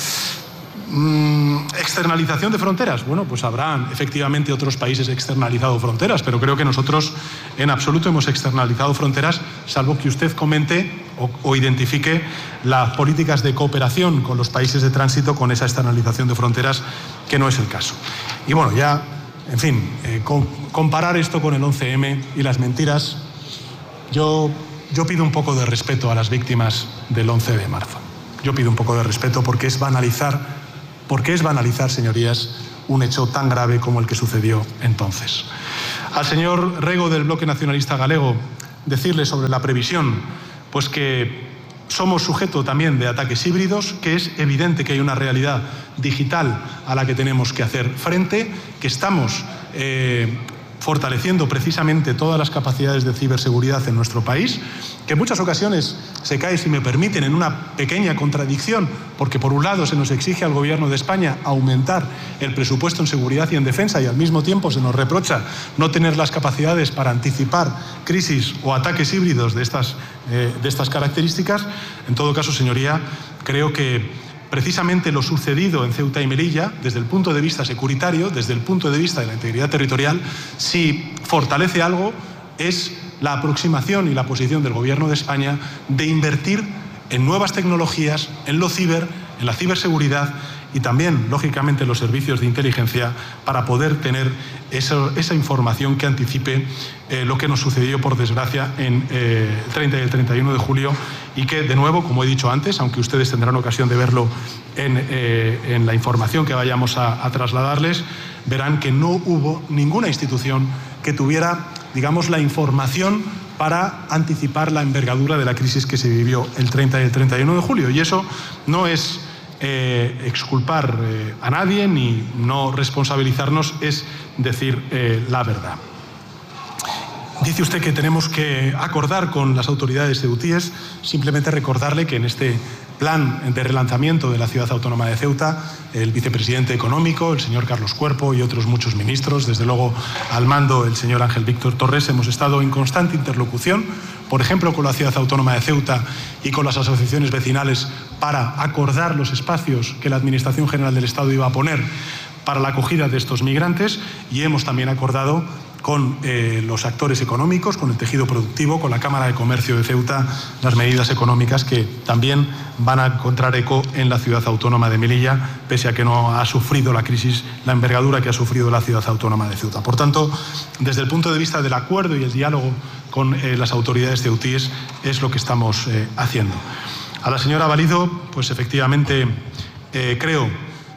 ¿Externalización de fronteras? Bueno, pues habrán efectivamente otros países externalizado fronteras, pero creo que nosotros en absoluto hemos externalizado fronteras, salvo que usted comente o, o identifique las políticas de cooperación con los países de tránsito con esa externalización de fronteras, que no es el caso. Y bueno, ya, en fin, eh, con, comparar esto con el once eme y las mentiras, yo, yo pido un poco de respeto a las víctimas del once de marzo. Yo pido un poco de respeto porque es banalizar Porque es banalizar, señorías, un hecho tan grave como el que sucedió entonces. Al señor Rego, del Bloque Nacionalista Galego, decirle sobre la previsión, pues que somos sujeto también de ataques híbridos, que es evidente que hay una realidad digital a la que tenemos que hacer frente, que estamos eh, fortaleciendo precisamente todas las capacidades de ciberseguridad en nuestro país, que en muchas ocasiones se cae, si me permiten, en una pequeña contradicción, porque por un lado se nos exige al Gobierno de España aumentar el presupuesto en seguridad y en defensa, y al mismo tiempo se nos reprocha no tener las capacidades para anticipar crisis o ataques híbridos de estas, eh, de estas características. En todo caso, señoría, creo que precisamente lo sucedido en Ceuta y Melilla, desde el punto de vista securitario, desde el punto de vista de la integridad territorial, si fortalece algo, es la aproximación y la posición del Gobierno de España de invertir en nuevas tecnologías, en lo ciber, en la ciberseguridad y también, lógicamente, en los servicios de inteligencia para poder tener eso, esa información que anticipe eh, lo que nos sucedió, por desgracia, en eh, el treinta y el treinta y uno de julio, y que, de nuevo, como he dicho antes, aunque ustedes tendrán ocasión de verlo en, eh, en la información que vayamos a, a trasladarles, verán que no hubo ninguna institución que tuviera, digamos, la información para anticipar la envergadura de la crisis que se vivió el treinta y el treinta y uno de julio. Y eso no es eh, exculpar eh, a nadie ni no responsabilizarnos, es decir eh, la verdad. Dice usted que tenemos que acordar con las autoridades ceutíes. Simplemente recordarle que en este plan de relanzamiento de la ciudad autónoma de Ceuta, el vicepresidente económico, el señor Carlos Cuerpo, y otros muchos ministros, desde luego al mando el señor Ángel Víctor Torres, hemos estado en constante interlocución, por ejemplo, con la ciudad autónoma de Ceuta y con las asociaciones vecinales, para acordar los espacios que la Administración General del Estado iba a poner para la acogida de estos migrantes, y hemos también acordado con eh, los actores económicos, con el tejido productivo, con la Cámara de Comercio de Ceuta, las medidas económicas que también van a encontrar eco en la ciudad autónoma de Melilla, pese a que no ha sufrido la crisis, la envergadura que ha sufrido la ciudad autónoma de Ceuta. Por tanto, desde el punto de vista del acuerdo y el diálogo con eh, las autoridades ceutíes, es lo que estamos eh, haciendo. A la señora Valido, pues efectivamente eh, creo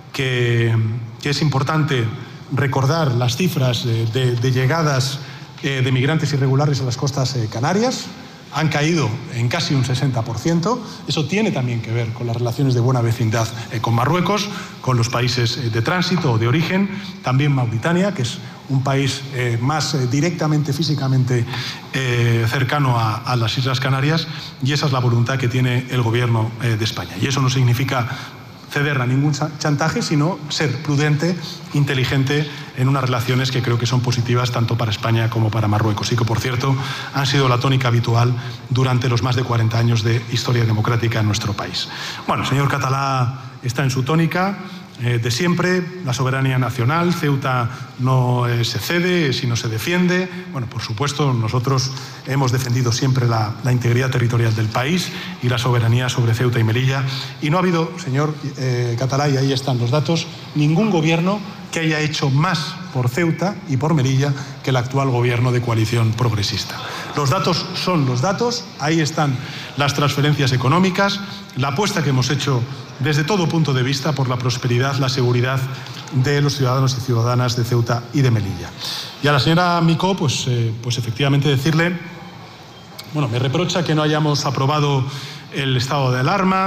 que, que es importante recordar las cifras de, de, de llegadas eh, de migrantes irregulares a las costas eh, canarias. Han caído en casi un sesenta por ciento. Eso tiene también que ver con las relaciones de buena vecindad eh, con Marruecos, con los países eh, de tránsito o de origen, también Mauritania, que es un país eh, más eh, directamente, físicamente eh, cercano a, a las Islas Canarias, y esa es la voluntad que tiene el Gobierno eh, de España. Y eso no significa ceder a ningún chantaje, sino ser prudente, inteligente en unas relaciones que creo que son positivas tanto para España como para Marruecos, y que, por cierto, han sido la tónica habitual durante los más de cuarenta años de historia democrática en nuestro país. Bueno, el señor Catalá está en su tónica eh, de siempre, la soberanía nacional. Ceuta no eh, se cede, sino se defiende. Bueno, por supuesto, nosotros hemos defendido siempre la, la integridad territorial del país y la soberanía sobre Ceuta y Melilla. Y no ha habido, señor eh, Catalá, y ahí están los datos, ningún gobierno que haya hecho más por Ceuta y por Melilla que el actual gobierno de coalición progresista. Los datos son los datos, ahí están las transferencias económicas, la apuesta que hemos hecho desde todo punto de vista por la prosperidad, la seguridad de los ciudadanos y ciudadanas de Ceuta y de Melilla. Y a la señora Micó, pues, eh, pues efectivamente decirle, bueno, me reprocha que no hayamos aprobado el estado de alarma,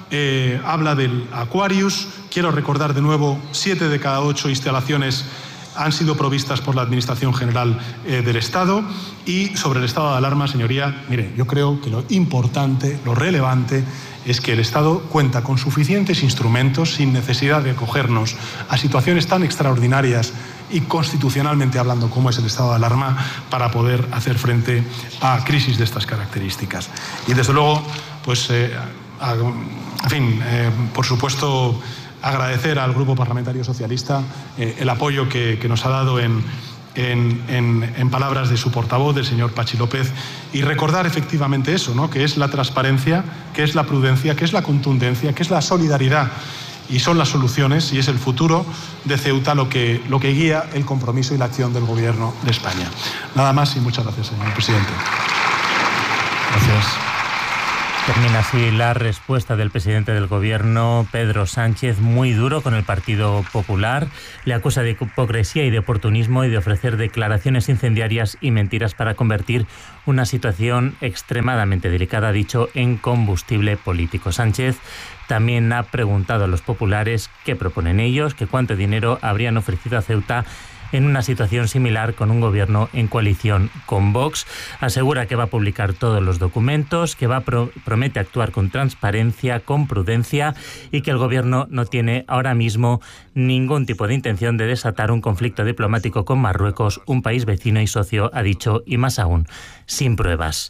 eh, habla del Aquarius. Quiero recordar de nuevo, siete de cada ocho instalaciones han sido provistas por la Administración General eh, del Estado. Y sobre el estado de alarma, señoría, mire, yo creo que lo importante, lo relevante, es que el Estado cuenta con suficientes instrumentos sin necesidad de acogernos a situaciones tan extraordinarias y constitucionalmente hablando como es el estado de alarma para poder hacer frente a crisis de estas características. Y desde luego, pues, eh, a, en fin, eh, por supuesto, agradecer al Grupo Parlamentario Socialista eh, el apoyo que, que nos ha dado en, en, en, en palabras de su portavoz, del señor Pachi López, y recordar efectivamente eso, ¿no?, que es la transparencia, que es la prudencia, que es la contundencia, que es la solidaridad, y son las soluciones y es el futuro de Ceuta lo que, lo que guía el compromiso y la acción del Gobierno de España. Nada más y muchas gracias, señor presidente. Gracias. Termina así la respuesta del presidente del Gobierno, Pedro Sánchez, muy duro con el Partido Popular. Le acusa de hipocresía y de oportunismo y de ofrecer declaraciones incendiarias y mentiras para convertir una situación extremadamente delicada, ha dicho, en combustible político. Sánchez también ha preguntado a los populares qué proponen ellos, que cuánto dinero habrían ofrecido a Ceuta en una situación similar con un gobierno en coalición con Vox. Asegura que va a publicar todos los documentos, que va a pro- promete actuar con transparencia, con prudencia y que el gobierno no tiene ahora mismo ningún tipo de intención de desatar un conflicto diplomático con Marruecos, un país vecino y socio, ha dicho, y más aún, sin pruebas.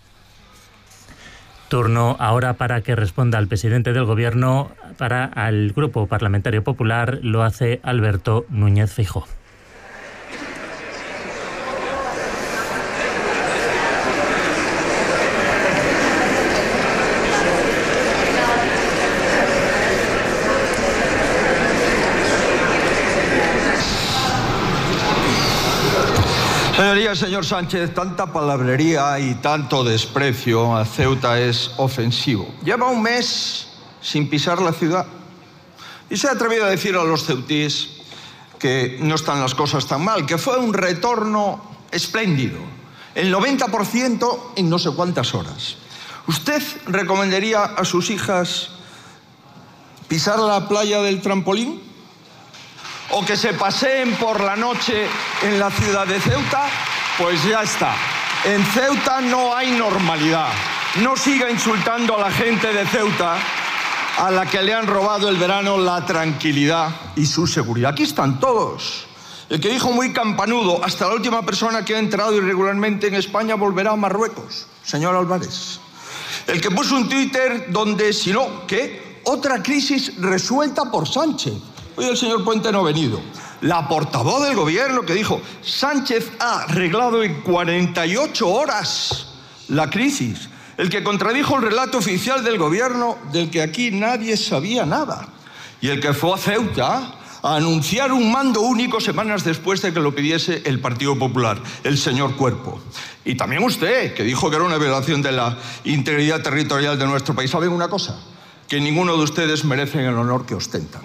Turno ahora para que responda al presidente del Gobierno. Para el Grupo Parlamentario Popular lo hace Alberto Núñez Feijóo. Señorías, señor Sánchez, tanta palabrería y tanto desprecio a Ceuta es ofensivo. Lleva un mes sin pisar la ciudad y se ha atrevido a decir a los ceutíes que no están las cosas tan mal, que fue un retorno espléndido, el noventa por ciento en no sé cuántas horas. ¿Usted recomendaría a sus hijas pisar la playa del Trampolín? ¿O que se paseen por la noche en la ciudad de Ceuta? Pues ya está. En Ceuta no hay normalidad. No siga insultando a la gente de Ceuta, a la que le han robado el verano la tranquilidad y su seguridad. Aquí están todos. El que dijo muy campanudo, hasta la última persona que ha entrado irregularmente en España volverá a Marruecos, señor Álvarez. El que puso un Twitter donde, si no, ¿qué? Otra crisis resuelta por Sánchez. Hoy el señor Puente no ha venido. La portavoz del Gobierno que dijo, Sánchez ha arreglado en cuarenta y ocho horas la crisis. El que contradijo el relato oficial del Gobierno, del que aquí nadie sabía nada. Y el que fue a Ceuta a anunciar un mando único semanas después de que lo pidiese el Partido Popular, el señor Cuerpo. Y también usted, que dijo que era una violación de la integridad territorial de nuestro país. ¿Saben una cosa? Que ninguno de ustedes merecen el honor que ostentan.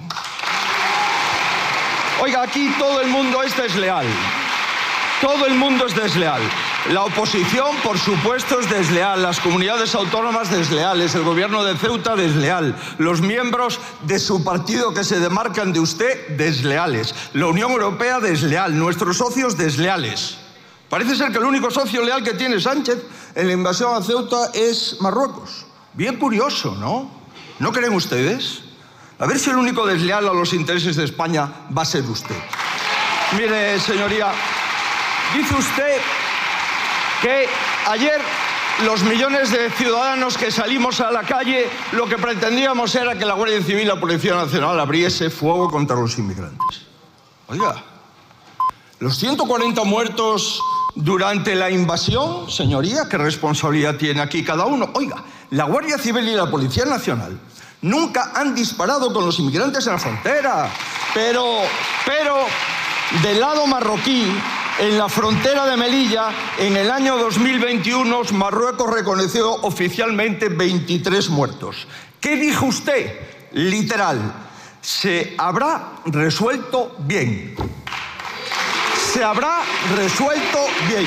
Oiga, aquí todo el mundo es desleal. Todo el mundo es desleal. La oposición, por supuesto, es desleal. Las comunidades autónomas desleales. El gobierno de Ceuta desleal. Los miembros de su partido que se demarcan de usted desleales. La Unión Europea desleal. Nuestros socios desleales. Parece ser que el único socio leal que tiene Sánchez en la invasión a Ceuta es Marruecos. Bien curioso, ¿no? ¿No creen ustedes? A ver si el único desleal a los intereses de España va a ser usted. Mire, señoría, dice usted que ayer los millones de ciudadanos que salimos a la calle lo que pretendíamos era que la Guardia Civil y la Policía Nacional abriese fuego contra los inmigrantes. Oiga, los ciento cuarenta muertos durante la invasión, señoría, ¿qué responsabilidad tiene aquí cada uno? Oiga, la Guardia Civil y la Policía Nacional nunca han disparado con los inmigrantes en la frontera, pero, pero del lado marroquí, en la frontera de Melilla, en el año dos mil veintiuno, Marruecos reconoció oficialmente veintitrés muertos. ¿Qué dijo usted? Literal, se habrá resuelto bien. Se habrá resuelto bien.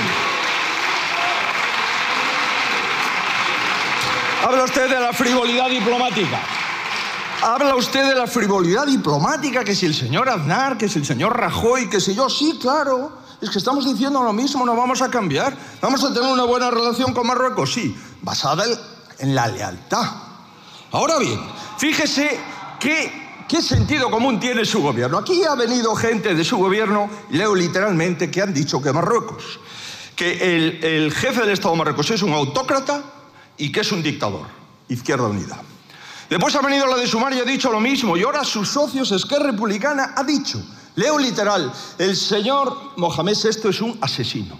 Habla usted de la frivolidad diplomática. Habla usted de la frivolidad diplomática, que si el señor Aznar, que si el señor Rajoy, que si yo. Sí, claro, es que estamos diciendo lo mismo, no vamos a cambiar. Vamos a tener una buena relación con Marruecos, sí, basada en la lealtad. Ahora bien, fíjese qué, qué sentido común tiene su gobierno. Aquí ha venido gente de su gobierno, leo literalmente, que han dicho que Marruecos, que el, el jefe del Estado marroquí es un autócrata y que es un dictador. Izquierda Unida. Después ha venido la de Sumar y ha dicho lo mismo, y ahora sus socios, Esquerra Republicana, ha dicho, leo literal, el señor Mohamed sexto es un asesino.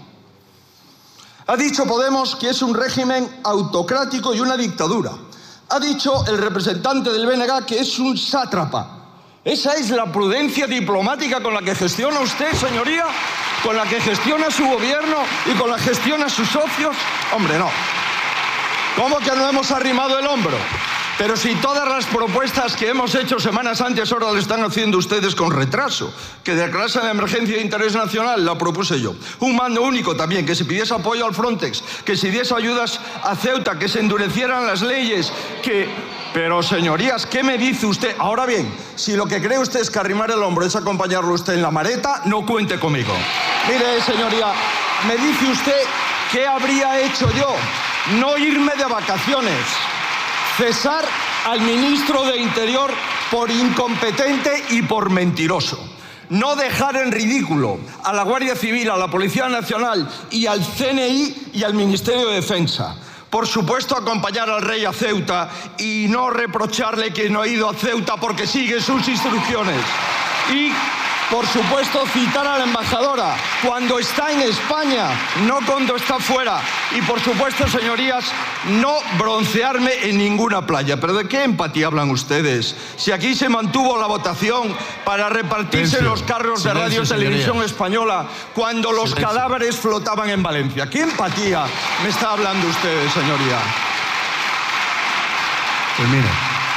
Ha dicho Podemos que es un régimen autocrático y una dictadura. Ha dicho el representante del B N G que es un sátrapa. ¿Esa es la prudencia diplomática con la que gestiona usted, señoría? ¿Con la que gestiona su gobierno y con la que gestiona sus socios? Hombre, no. ¿Cómo que no hemos arrimado el hombro? Pero si todas las propuestas que hemos hecho semanas antes ahora lo están haciendo ustedes con retraso, que declarase la emergencia de interés nacional, la propuse yo. Un mando único también, que se pidiese apoyo al Frontex, que se diese ayudas a Ceuta, que se endurecieran las leyes, que... Pero, señorías, ¿qué me dice usted? Ahora bien, si lo que cree usted es que arrimar el hombro es acompañarlo usted en la maleta, no cuente conmigo. Mire, señoría, me dice usted qué habría hecho yo. No irme de vacaciones. Cesar al ministro de Interior por incompetente y por mentiroso. No dejar en ridículo a la Guardia Civil, a la Policía Nacional y al C N I y al Ministerio de Defensa. Por supuesto, acompañar al rey a Ceuta y no reprocharle que no ha ido a Ceuta porque sigue sus instrucciones. Y, por supuesto, citar a la embajadora cuando está en España, no cuando está fuera. Y, por supuesto, señorías, no broncearme en ninguna playa. ¿Pero de qué empatía hablan ustedes? Si aquí se mantuvo la votación para repartirse Silencio. los carros de radio y televisión española cuando los Silencio. cadáveres flotaban en Valencia. ¿Qué empatía me está hablando usted, señoría? Termine.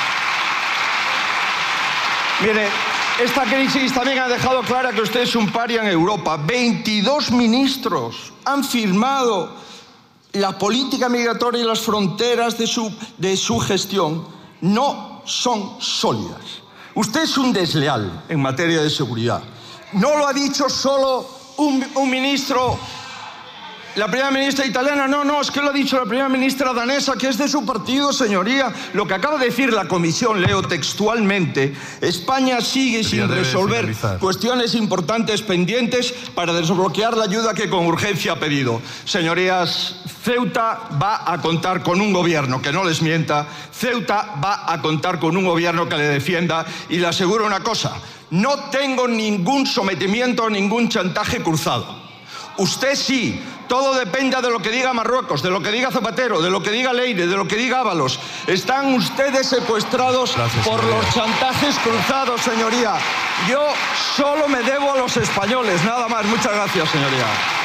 Mire, esta crisis también ha dejado clara que usted es un paria en Europa. veintidós ministros han firmado la política migratoria y las fronteras de su, de su gestión. No son sólidas. Usted es un desleal en materia de seguridad. No lo ha dicho solo un, un ministro... La primera ministra italiana, no, no, es que lo ha dicho la primera ministra danesa, que es de su partido, señoría. Lo que acaba de decir la comisión, leo textualmente, España sigue sin resolver cuestiones importantes pendientes para desbloquear la ayuda que con urgencia ha pedido. Señorías, Ceuta va a contar con un gobierno que no les mienta, Ceuta va a contar con un gobierno que le defienda, y le aseguro una cosa, no tengo ningún sometimiento, ningún chantaje cruzado. Usted sí. Todo depende de lo que diga Marruecos, de lo que diga Zapatero, de lo que diga Leire, de lo que diga Ábalos. Están ustedes secuestrados Gracias, por señoría. los chantajes cruzados, señoría. Yo solo me debo a los españoles, nada más. Muchas gracias, señoría.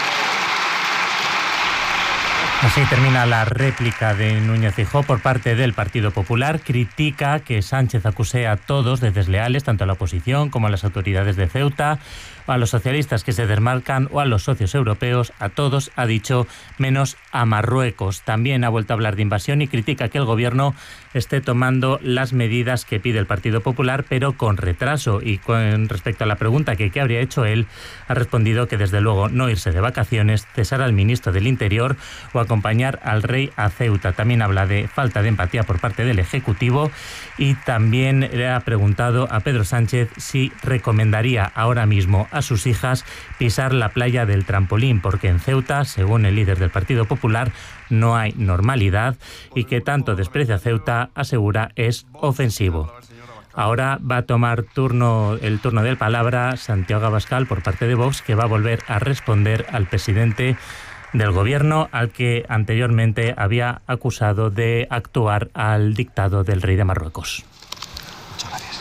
Así termina la réplica de Núñez Feijóo por parte del Partido Popular. Critica que Sánchez acuse a todos de desleales, tanto a la oposición como a las autoridades de Ceuta, a los socialistas que se desmarcan o a los socios europeos. A todos, ha dicho, menos a Marruecos. También ha vuelto a hablar de invasión y critica que el gobierno esté tomando las medidas que pide el Partido Popular, pero con retraso. Y con respecto a la pregunta que qué habría hecho él, ha respondido que desde luego no irse de vacaciones, cesar al ministro del Interior o acompañar al rey a Ceuta. También habla de falta de empatía por parte del Ejecutivo y también le ha preguntado a Pedro Sánchez si recomendaría ahora mismo a sus hijas pisar la playa del Trampolín, porque en Ceuta, según el líder del Partido Popular, no hay normalidad y que tanto desprecia a Ceuta, asegura, es ofensivo. Ahora va a tomar turno el turno de palabra Santiago Abascal por parte de Vox, que va a volver a responder al presidente del gobierno, al que anteriormente había acusado de actuar al dictado del rey de Marruecos. Muchas gracias.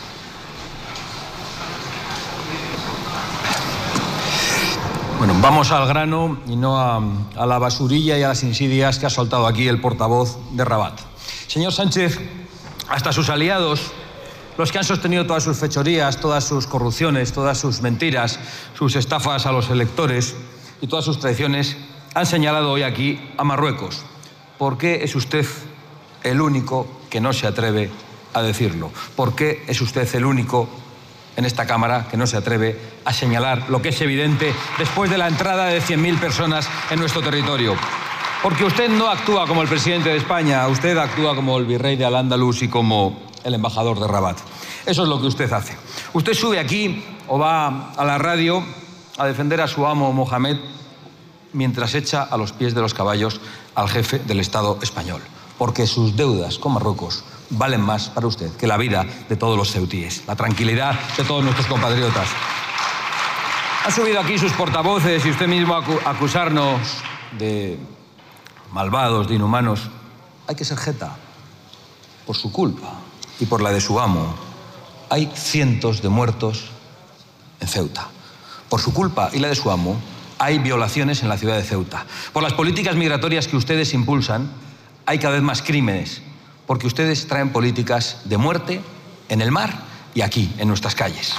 Bueno, vamos al grano y no a, a la basurilla y a las insidias que ha soltado aquí el portavoz de Rabat. Señor Sánchez, hasta sus aliados, los que han sostenido todas sus fechorías, todas sus corrupciones, todas sus mentiras, sus estafas a los electores y todas sus traiciones, han señalado hoy aquí a Marruecos. ¿Por qué es usted el único que no se atreve a decirlo. ¿Por qué es usted el único en esta Cámara que no se atreve a señalar lo que es evidente después de la entrada de cien mil personas en nuestro territorio? Porque usted no actúa como el presidente de España, usted actúa como el virrey de Al-Ándalus y como el embajador de Rabat. Eso es lo que usted hace. Usted sube aquí o va a la radio a defender a su amo Mohamed mientras echa a los pies de los caballos al jefe del Estado español. Porque sus deudas con Marruecos valen más para usted que la vida de todos los ceutíes, la tranquilidad de todos nuestros compatriotas. Han subido aquí sus portavoces y usted mismo acu- acusarnos de malvados, de inhumanos. Hay que ser jeta por su culpa y por la de su amo. Hay cientos de muertos en Ceuta. Por su culpa y la de su amo, hay violaciones en la ciudad de Ceuta. Por las políticas migratorias que ustedes impulsan, hay cada vez más crímenes, porque ustedes traen políticas de muerte en el mar y aquí, en nuestras calles.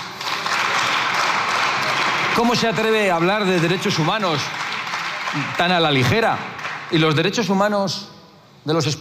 ¿Cómo se atreve a hablar de derechos humanos tan a la ligera? Y los derechos humanos de los españoles